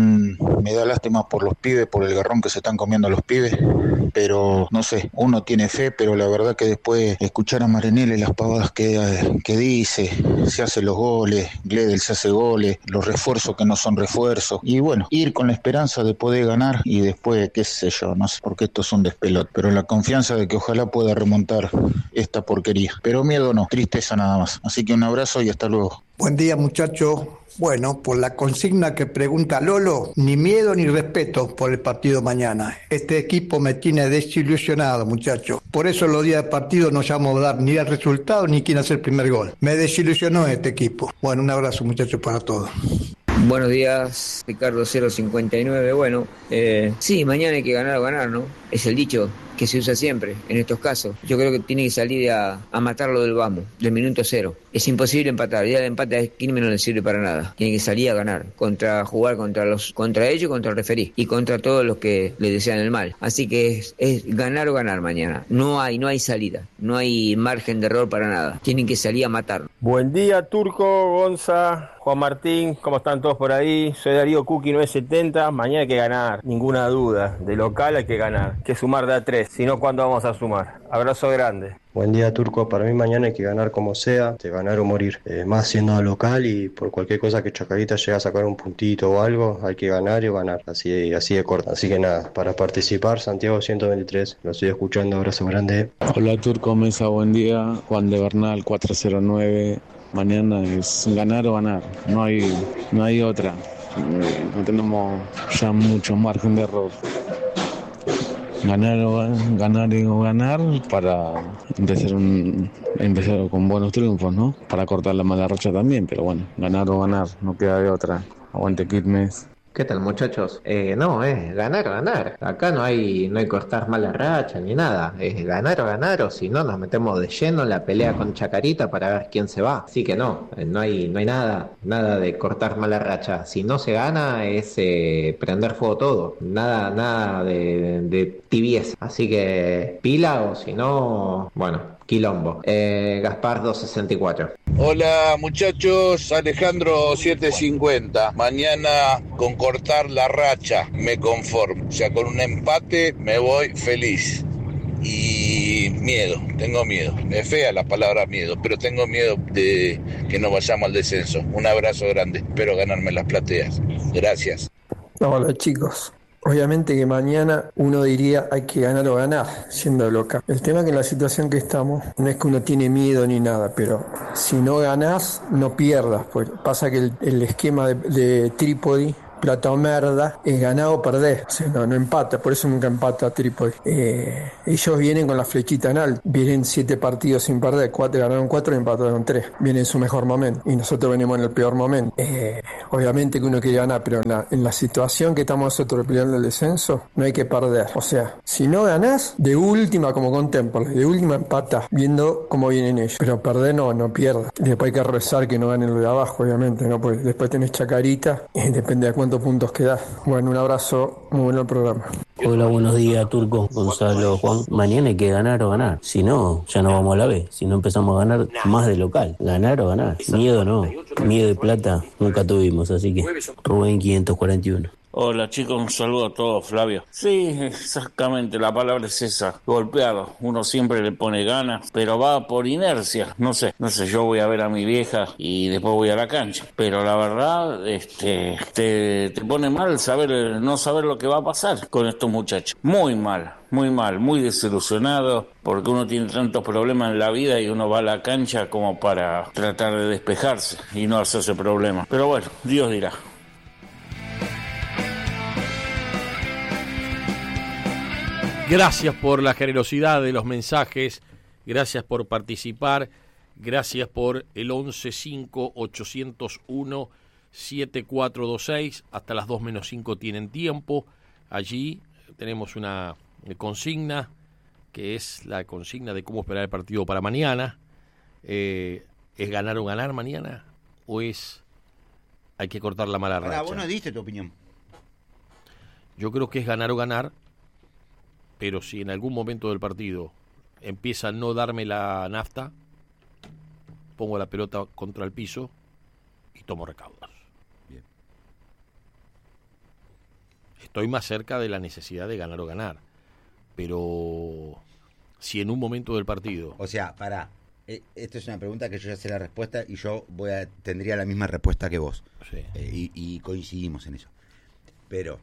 Me da lástima por los pibes, por el garrón que se están comiendo los pibes, pero no sé, uno tiene fe, pero la verdad que después escuchar a Marinelli las pavadas que dice, se hace los goles, Gledel se hace goles, los refuerzos que no son refuerzos, y bueno, ir con la esperanza de poder ganar y después, qué sé yo, no sé, porque esto es un despelot, pero la confianza de que ojalá pueda remontar esta porquería, pero miedo no, tristeza nada más, así que un abrazo y hasta luego. Buen día muchachos. Bueno, por la consigna que pregunta Lolo, ni miedo ni respeto por el partido mañana. Este equipo me tiene desilusionado, muchachos. Por eso los días de partido no llamo a dar ni el resultado ni quién hace el primer gol. Me desilusionó este equipo. Bueno, un abrazo muchachos para todos. Buenos días, Ricardo 059. Bueno, sí, mañana hay que ganar o ganar, ¿no? Es el dicho que se usa siempre en estos casos. Yo creo que tiene que salir a matarlo del vamos, del minuto 0. Es imposible empatar. Ya el empate a Quilmes no le sirve para nada. Tiene que salir a ganar, jugar contra ellos, contra el referí y contra todos los que le desean el mal. Así que es ganar o ganar mañana. No hay salida, no hay margen de error para nada. Tienen que salir a matar. Buen día, Turco, Gonza, Juan Martín, ¿cómo están todos por ahí? Soy Darío Cookie 970. Mañana hay que ganar, ninguna duda. De local hay que ganar, que sumar de a 3. Si no, ¿cuándo vamos a sumar? Abrazo grande. Buen día, Turco. Para mí mañana hay que ganar como sea, de ganar o morir. Más siendo local y por cualquier cosa que Chacarita llegue a sacar un puntito o algo, hay que ganar y ganar. Así de corta. Así que nada, para participar, Santiago 123. Lo estoy escuchando. Abrazo grande. Hola, Turco Mesa. Buen día. Juan de Bernal 409. Mañana es ganar o ganar. No hay otra. No tenemos ya mucho margen de error. Ganar para empezar con buenos triunfos, ¿no? Para cortar la mala racha también, pero bueno, ganar o ganar, no queda de otra. Aguante Quilmes. ¿Qué tal, muchachos? No, es ganar. Acá no hay cortar mala racha ni nada. Es ganar o si no nos metemos de lleno en la pelea con Chacarita para ver quién se va. Así que no hay nada de cortar mala racha. Si no se gana es prender fuego todo. Nada de tibieza. Así que pila o si no, bueno, quilombo. Gaspar 264. Hola muchachos, Alejandro 750. Mañana con cortar la racha me conformo. O sea, con un empate me voy feliz. Y tengo miedo. Es fea la palabra miedo, pero tengo miedo de que no vayamos al descenso. Un abrazo grande, espero ganarme las plateas. Gracias. Hola chicos. Obviamente que mañana uno diría hay que ganar o ganar, siendo local. El tema es que en la situación que estamos, no es que uno tiene miedo ni nada, pero si no ganás, no pierdas. Pues pasa que el esquema de Trípodi plata o merda, es ganar o perder. O sea, no empata, por eso nunca empata Trípoli. Ellos vienen con la flechita en alto, vienen 7 partidos sin perder, ganaron 4 y empataron 3. Vienen en su mejor momento y nosotros venimos en el peor momento. Obviamente que uno quiere ganar, pero en la situación que estamos nosotros peleando el descenso, no hay que perder. O sea, si no ganás, de última, como con Temple, de última empatás, viendo cómo vienen ellos. Pero perder no pierdas. Después hay que rezar que no ganen lo de abajo, obviamente, ¿no? Pues después tenés Chacarita, depende de cuántos puntos quedás. Bueno, un abrazo, muy bueno el programa. Hola, buenos días, Turco, Gonzalo, Juan. Mañana hay que ganar o ganar. Si no, ya no vamos a la B. Si no empezamos a ganar más de local. Ganar o ganar. Miedo no. Miedo y plata nunca tuvimos, así que Rubén 541. Hola chicos, un saludo a todos, Flavio. Sí, exactamente, la palabra es esa, golpeado. Uno siempre le pone ganas, pero va por inercia. No sé, yo voy a ver a mi vieja y después voy a la cancha. Pero la verdad, te pone mal no saber lo que va a pasar con estos muchachos. Muy mal, muy desilusionado, porque uno tiene tantos problemas en la vida y uno va a la cancha como para tratar de despejarse y no hacerse problema. Pero bueno, Dios dirá. Gracias por la generosidad de los mensajes, gracias por participar, gracias por el 1158017426, hasta las 2:05 tienen tiempo. Allí tenemos una consigna, que es la consigna de cómo esperar el partido para mañana. ¿Es ganar o ganar mañana? ¿O hay que cortar la mala racha? Vos no diste tu opinión. Yo creo que es ganar o ganar. Pero si en algún momento del partido empieza a no darme la nafta, pongo la pelota contra el piso y tomo recaudos. Bien. Estoy más cerca de la necesidad de ganar o ganar. Pero si en un momento del partido... O sea, esto es una pregunta que yo ya sé la respuesta y yo tendría la misma respuesta que vos. Sí. Y coincidimos en eso. Pero...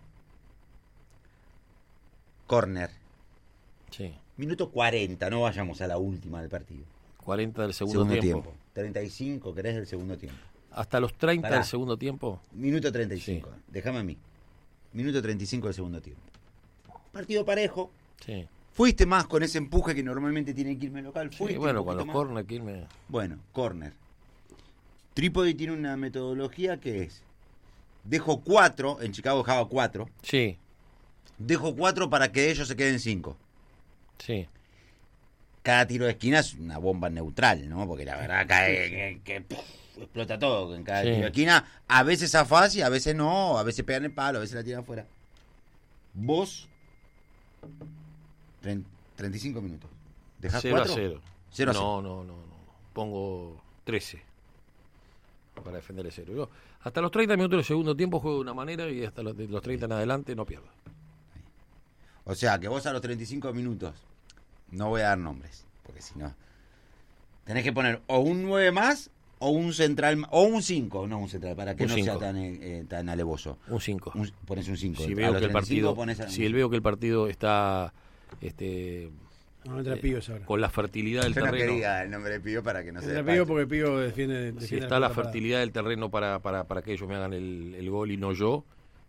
Corner. Sí. Minuto 40, no vayamos a la última del partido. 40 del segundo tiempo. 35, ¿querés del segundo tiempo? ¿Hasta los 30 del segundo tiempo? Minuto 35, sí. Déjame a mí. Minuto 35 del segundo tiempo. Partido parejo. Sí. Fuiste más con ese empuje que normalmente tiene Quilmes local. Sí, bueno, con los corner Quilmes. Bueno, corner. Trípoli tiene una metodología que es: dejo 4, en Chicago dejaba 4. Sí. Dejo 4 para que ellos se queden 5. Sí. Cada tiro de esquina es una bomba neutral, ¿no? Porque la verdad cae que explota todo en cada tiro de esquina. A veces zafás y a veces no, a veces pegan el palo, a veces la tiran afuera. Vos 35 minutos. ¿Dejás 4? 0-0. 0-0. No. Pongo 13 para defender el 0. Yo, hasta los 30 minutos del segundo tiempo juego de una manera y hasta los 30 en adelante no pierdo. O sea, que vos a los 35 minutos, no voy a dar nombres, porque si no, tenés que poner o un 9 más, o un central, o un 5, no un central, para que no sea tan alevoso. Un 5. Pones un 5. Si veo que el partido, veo que el partido está con la fertilidad del terreno. Yo no quería el nombre de Pío para que no se despache. Pío porque Pío defiende si está la fertilidad del terreno para que ellos me hagan el gol y no yo,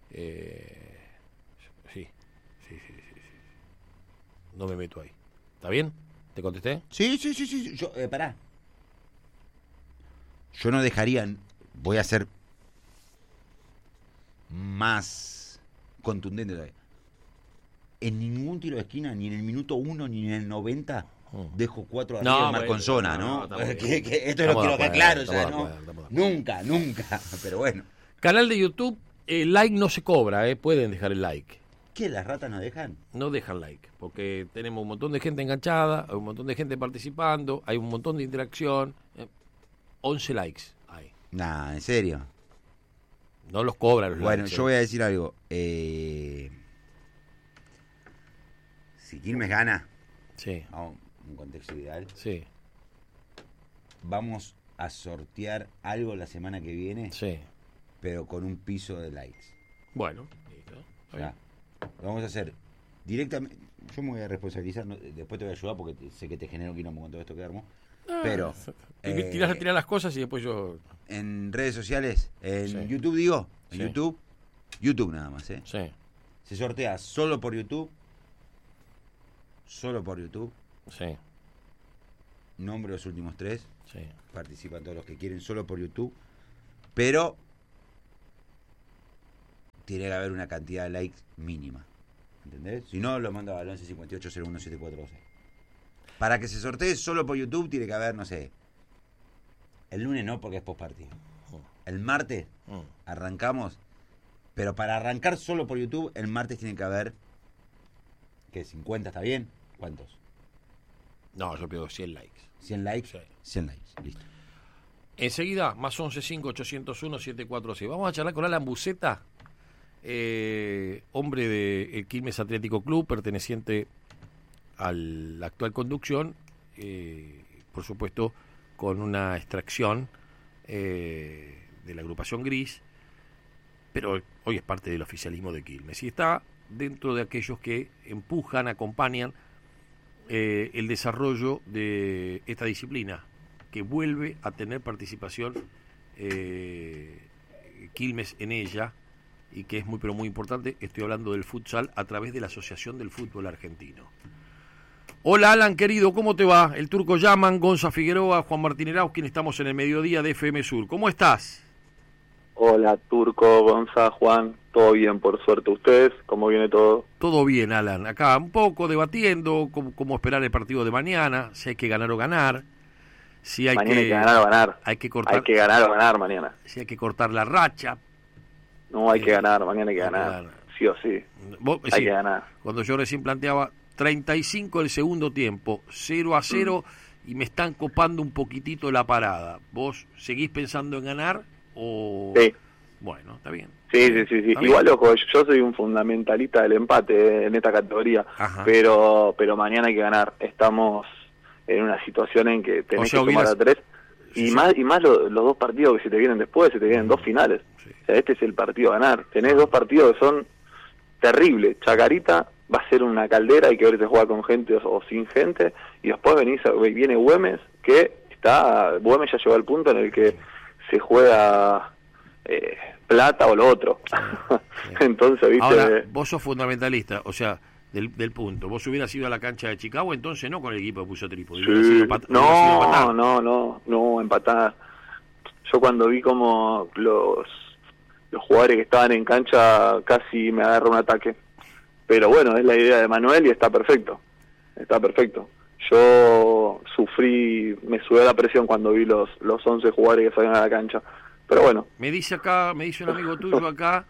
sí. No me meto ahí. ¿Está bien? ¿Te contesté? Sí. Yo, pará. Yo no dejaría... Voy a ser más contundente todavía. En ningún tiro de esquina, ni en el minuto 1, ni en el 90, dejo 4 arriba de marco en zona, ¿no? Esto lo quiero acá claro, ya, ¿no? Nunca. Pero bueno. Canal de YouTube, el like no se cobra, pueden dejar el like. ¿Qué? ¿Las ratas no dejan? No dejan like, porque tenemos un montón de gente enganchada, hay un montón de gente participando, hay un montón de interacción. 11 likes hay. Nah, ¿en serio? No los cobran los likes. Bueno, yo voy a decir algo. Si Quilmes gana, vamos, un contexto ideal, vamos a sortear algo la semana que viene, pero con un piso de likes. Bueno, listo. O sea, lo vamos a hacer directamente. Yo me voy a responsabilizar, después te voy a ayudar porque sé que te genero quilombo con todo esto que armo. Pero tirar las cosas y después yo... En redes sociales, en YouTube digo, en YouTube, YouTube nada más, ¿eh? Sí. Se sortea solo por YouTube. Solo por YouTube. Sí. Nombro los últimos 3. Sí. Participan todos los que quieren solo por YouTube. Pero tiene que haber una cantidad de likes mínima. ¿Entendés? Si no, lo mando al 11 58 01 7426. Para que se sortee solo por YouTube tiene que haber, no sé. El lunes no, porque es postpartido. El martes arrancamos. Pero para arrancar solo por YouTube, el martes tiene que haber. ¿Qué? ¿50 está bien? ¿Cuántos? No, yo pido 100 likes. ¿100 likes? Sí. 100 likes, listo. Enseguida, más 11 5 801 746. Vamos a charlar con Alan Buceta, hombre del Quilmes Atlético Club, perteneciente a la actual conducción, por supuesto, con una extracción de la agrupación Gris, pero hoy es parte del oficialismo de Quilmes y está dentro de aquellos que empujan, acompañan el desarrollo de esta disciplina, que vuelve a tener participación Quilmes en ella, y que es muy pero muy importante. Estoy hablando del futsal a través de la Asociación del Fútbol Argentino. Hola Alan, querido, ¿cómo te va? El Turco Yaman, Gonza Figueroa, Juan Martín Erauz, quien estamos en el mediodía de FM Sur. ¿Cómo estás? Hola Turco, Gonza, Juan, todo bien por suerte. ¿Ustedes? ¿Cómo viene todo? Todo bien, Alan. Acá un poco debatiendo cómo esperar el partido de mañana, si hay que ganar o ganar. Si hay mañana hay que ganar o ganar. Hay que cortar. Hay que ganar o ganar mañana. Si hay que cortar la racha. No, hay que ganar, mañana hay que ganar. Sí o sí. Hay que ganar. Cuando yo recién planteaba 35 el segundo tiempo, 0-0 y me están copando un poquitito la parada. ¿Vos seguís pensando en ganar o...? Sí. Bueno, está bien. Sí. Igual, ojo, yo soy un fundamentalista del empate en esta categoría, pero mañana hay que ganar. Estamos en una situación en que tenés que sumar a 3. Y más los dos partidos que se te vienen después, se te vienen 2 finales. O sea, este es el partido a ganar. Tenés 2 partidos que son terribles. Chacarita va a ser una caldera, hay que ver si juega con gente o sin gente. Y después viene Güemes, Güemes ya llegó al punto en el que se juega plata o lo otro. Entonces, ¿viste? Ahora, vos sos fundamentalista, o sea, del punto. Vos hubieras ido a la cancha de Chicago, entonces no con el equipo que puso Trípoli. Sí. No, empatar. Yo cuando vi como los jugadores que estaban en cancha casi me agarra un ataque. Pero bueno, es la idea de Manuel y está perfecto. Yo sufrí, me sube la presión cuando vi los 11 jugadores que salían a la cancha. Pero bueno. Me dice un amigo tuyo acá,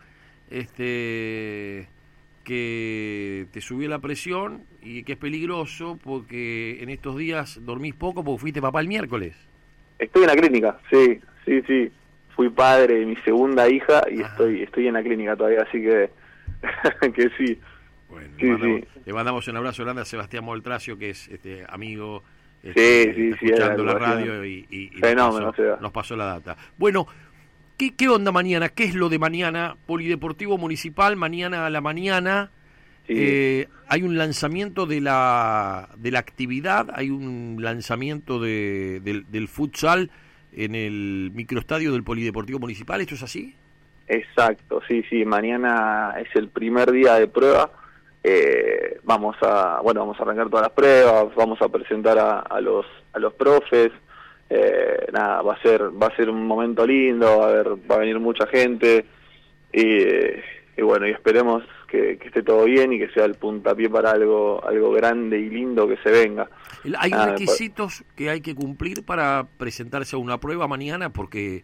que te subió la presión y que es peligroso porque en estos días dormís poco porque fuiste papá el miércoles. Estoy en la clínica, sí. Fui padre de mi segunda hija y estoy en la clínica todavía, así que que sí. Bueno, le mandamos un abrazo grande a Sebastián Moltracio, que es amigo, escuchando la radio y nos pasó la data. Bueno, ¿qué onda mañana? ¿Qué es lo de mañana? Polideportivo Municipal, mañana a la mañana. Hay un lanzamiento de la actividad, hay un lanzamiento del futsal en el microestadio del Polideportivo Municipal. ¿Esto es así? Exacto, sí. Mañana es el primer día de prueba. Vamos a arrancar todas las pruebas, vamos a presentar a los profes. Va a ser un momento lindo, va a venir mucha gente y bueno, y esperemos que esté todo bien y que sea el puntapié para algo grande y lindo que se venga. ¿Hay requisitos que hay que cumplir para presentarse a una prueba mañana? Porque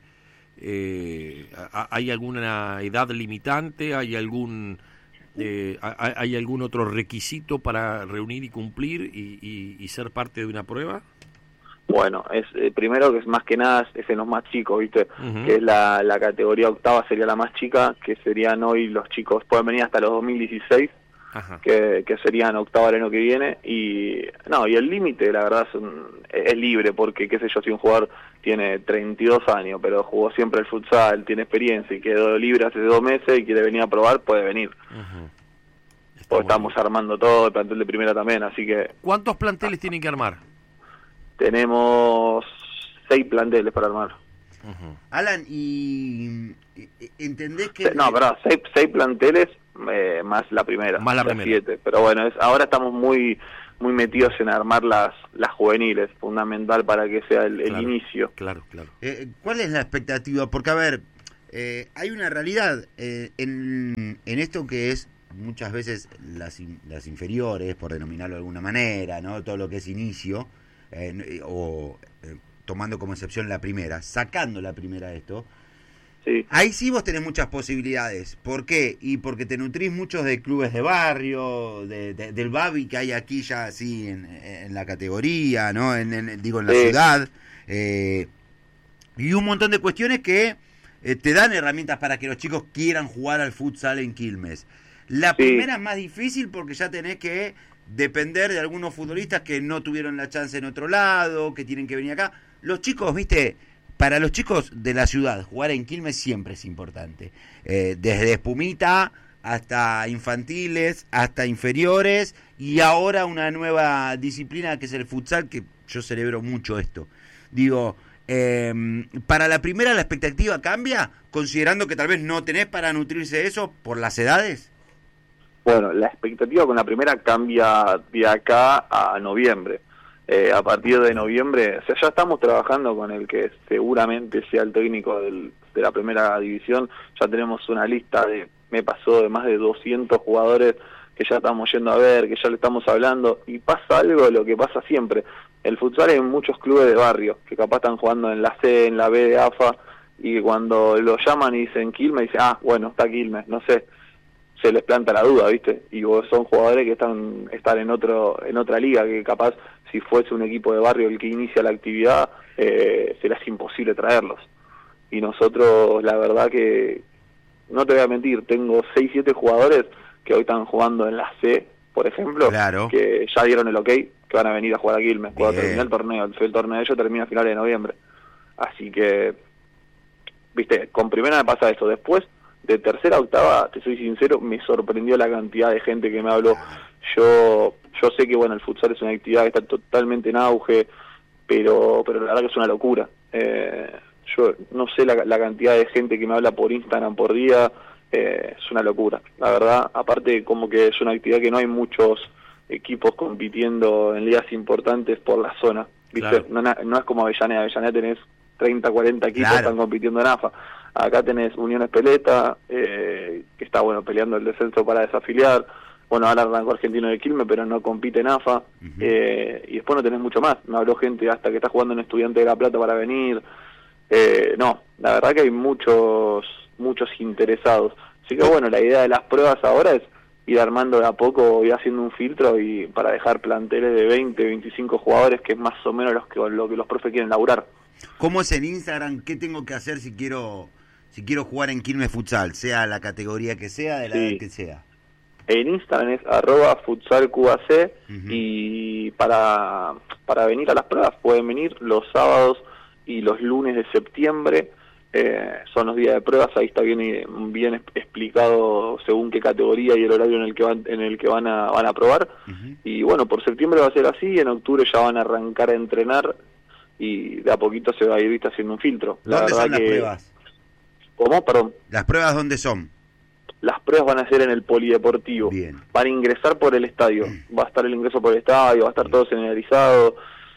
¿hay alguna edad limitante? ¿Hay algún otro requisito para reunir y cumplir y ser parte de una prueba? Bueno, primero que es más que nada es en los más chicos, ¿viste? Que es la categoría octava, sería la más chica, que serían hoy los chicos, pueden venir hasta los 2016, que serían octavo el año que viene, y el límite, la verdad, es libre, porque, qué sé yo, si un jugador tiene 32 años, pero jugó siempre el futsal, tiene experiencia y quedó libre hace 2 meses y quiere venir a probar, puede venir. Porque estamos armando todo, el plantel de primera también, así que... ¿Cuántos planteles tienen que armar? Tenemos 6 planteles para armar. Alan, y ¿entendés que...? No, pero 6 planteles más la primera. Más la primera. 7. Pero bueno, ahora estamos muy metidos en armar las juveniles, fundamental para que sea el inicio. Claro. ¿Cuál es la expectativa? Porque, a ver, hay una realidad en esto que es muchas veces las inferiores, por denominarlo de alguna manera, ¿no? Todo lo que es inicio, tomando como excepción la primera, sacando la primera de esto. Sí. Ahí sí vos tenés muchas posibilidades. ¿Por qué? Y porque te nutrís muchos de clubes de barrio, del Babi que hay aquí ya así en la categoría, ¿no? En la ciudad. Y un montón de cuestiones que te dan herramientas para que los chicos quieran jugar al futsal en Quilmes. La primera es más difícil porque ya tenés que depender de algunos futbolistas que no tuvieron la chance en otro lado, que tienen que venir acá. Los chicos, viste... Para los chicos de la ciudad, jugar en Quilmes siempre es importante. Desde espumita hasta infantiles, hasta inferiores, y ahora una nueva disciplina que es el futsal, que yo celebro mucho esto. Digo, para la primera la expectativa cambia, considerando que tal vez no tenés para nutrirse de eso por las edades. Bueno, la expectativa con la primera cambia de acá a noviembre. A partir de noviembre, o sea, ya estamos trabajando con el que seguramente sea el técnico de la primera división. Ya tenemos una lista de más de 200 jugadores que ya estamos yendo a ver, que ya le estamos hablando, y pasa algo, lo que pasa siempre. El futsal hay muchos clubes de barrio que capaz están jugando en la C, en la B de AFA, y que cuando lo llaman y dicen Quilmes, dicen, bueno, está Quilmes, no sé, se les planta la duda, ¿viste? Y son jugadores que están en otra liga, que capaz si fuese un equipo de barrio el que inicia la actividad, será imposible traerlos. Y nosotros, la verdad que, no te voy a mentir, tengo 6-7 jugadores que hoy están jugando en la C, por ejemplo, que ya dieron el ok, que van a venir a jugar a Quilmes cuando termine el torneo. El torneo de ellos termina a finales de noviembre. Así que, ¿viste? Con primera me pasa eso. Después, de tercera a octava, te soy sincero, me sorprendió la cantidad de gente que me habló. Yo sé que, bueno, el futsal es una actividad que está totalmente en auge, pero la verdad que es una locura. Yo no sé la cantidad de gente que me habla por Instagram por día, es una locura. La verdad, aparte como que es una actividad que no hay muchos equipos compitiendo en ligas importantes por la zona, ¿viste? Claro. No es como Avellaneda tenés 30, 40 equipos que están compitiendo en AFA. Acá tenés Unión Espeleta, que está peleando el descenso para desafiliar. Bueno, ahora arrancó Argentino de Quilmes, pero no compite en AFA. Y después no tenés mucho más. Me habló gente hasta que está jugando en Estudiante de La Plata para venir. No, la verdad que hay muchos interesados. Así que bueno, la idea de las pruebas ahora es ir armando de a poco y haciendo un filtro y para dejar planteles de 20, 25 jugadores, que es más o menos lo que los profes quieren laburar. ¿Cómo es en Instagram? ¿Qué tengo que hacer si quiero jugar en Quilmes Futsal? Sea la categoría que sea, de la edad que sea. En Instagram es @futsalqac, y para venir a las pruebas pueden venir los sábados y los lunes de septiembre. Son los días de pruebas, ahí está bien explicado según qué categoría y el horario en el que van a probar. Y bueno, por septiembre va a ser así, en octubre ya van a arrancar a entrenar y de a poquito se va a ir haciendo un filtro. ¿Dónde son las pruebas? ¿Cómo? Perdón. ¿Las pruebas dónde son? Las pruebas van a ser en el polideportivo. Bien. Van a ingresar por el estadio. Va a estar el ingreso por el estadio, va a estar todo señalizado.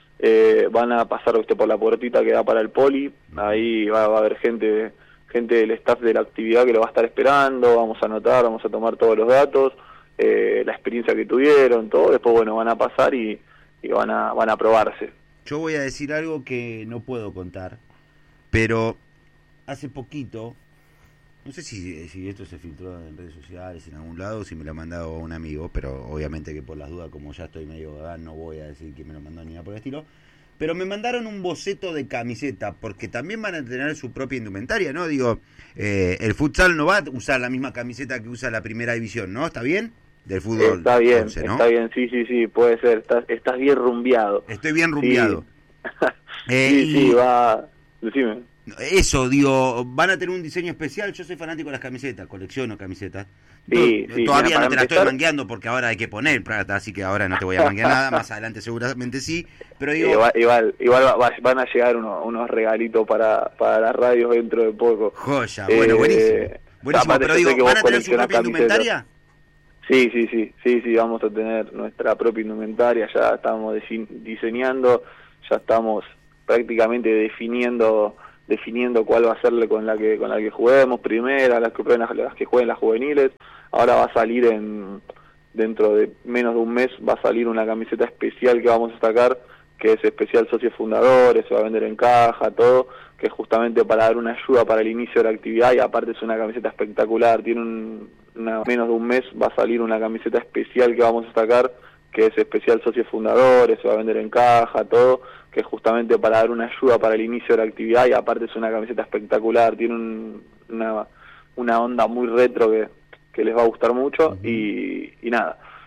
Van a pasar por la puertita que da para el poli. Ahí va a haber gente del staff de la actividad que lo va a estar esperando. Vamos a anotar, vamos a tomar todos los datos, la experiencia que tuvieron, todo. Después, bueno, van a pasar y van a probarse. Yo voy a decir algo que no puedo contar, pero hace poquito, no sé si esto se filtró en redes sociales, en algún lado, si me lo ha mandado un amigo, pero obviamente que por las dudas, como ya estoy medio vagán, no voy a decir que me lo mandó ni nada por el estilo, pero me mandaron un boceto de camiseta, porque también van a tener su propia indumentaria, ¿no? Digo, el futsal no va a usar la misma camiseta que usa la primera división, ¿no? ¿Está bien? Del fútbol. Está bien, 11, ¿no? Está bien, sí, puede ser. Estás bien rumbeado. Estoy bien rumbeado. Sí, va. Decime. Eso, digo, van a tener un diseño especial. Yo soy fanático de las camisetas, colecciono camisetas. Sí, todavía no te la estoy mangueando porque ahora hay que poner plata, así que ahora no te voy a manguear nada. Más adelante seguramente sí, pero digo... Igual van a llegar unos regalitos para las radios dentro de poco. Joya, bueno, buenísimo. Buenísimo, pero digo, ¿van a tener su propia indumentaria? Sí, vamos a tener nuestra propia indumentaria, ya estamos diseñando, ya estamos prácticamente definiendo cuál va a ser con la que juguemos primero, las que jueguen las juveniles. Ahora va a salir dentro de menos de un mes va a salir una camiseta especial que vamos a sacar, que es especial socios fundadores, se va a vender en caja, todo, que es justamente para dar una ayuda para el inicio de la actividad, y aparte es una camiseta espectacular, tiene menos de un mes va a salir una camiseta especial que vamos a sacar, que es especial socios fundadores, se va a vender en caja, todo, que es justamente para dar una ayuda para el inicio de la actividad, y aparte es una camiseta espectacular, tiene una onda muy retro que les va a gustar mucho. Y nada,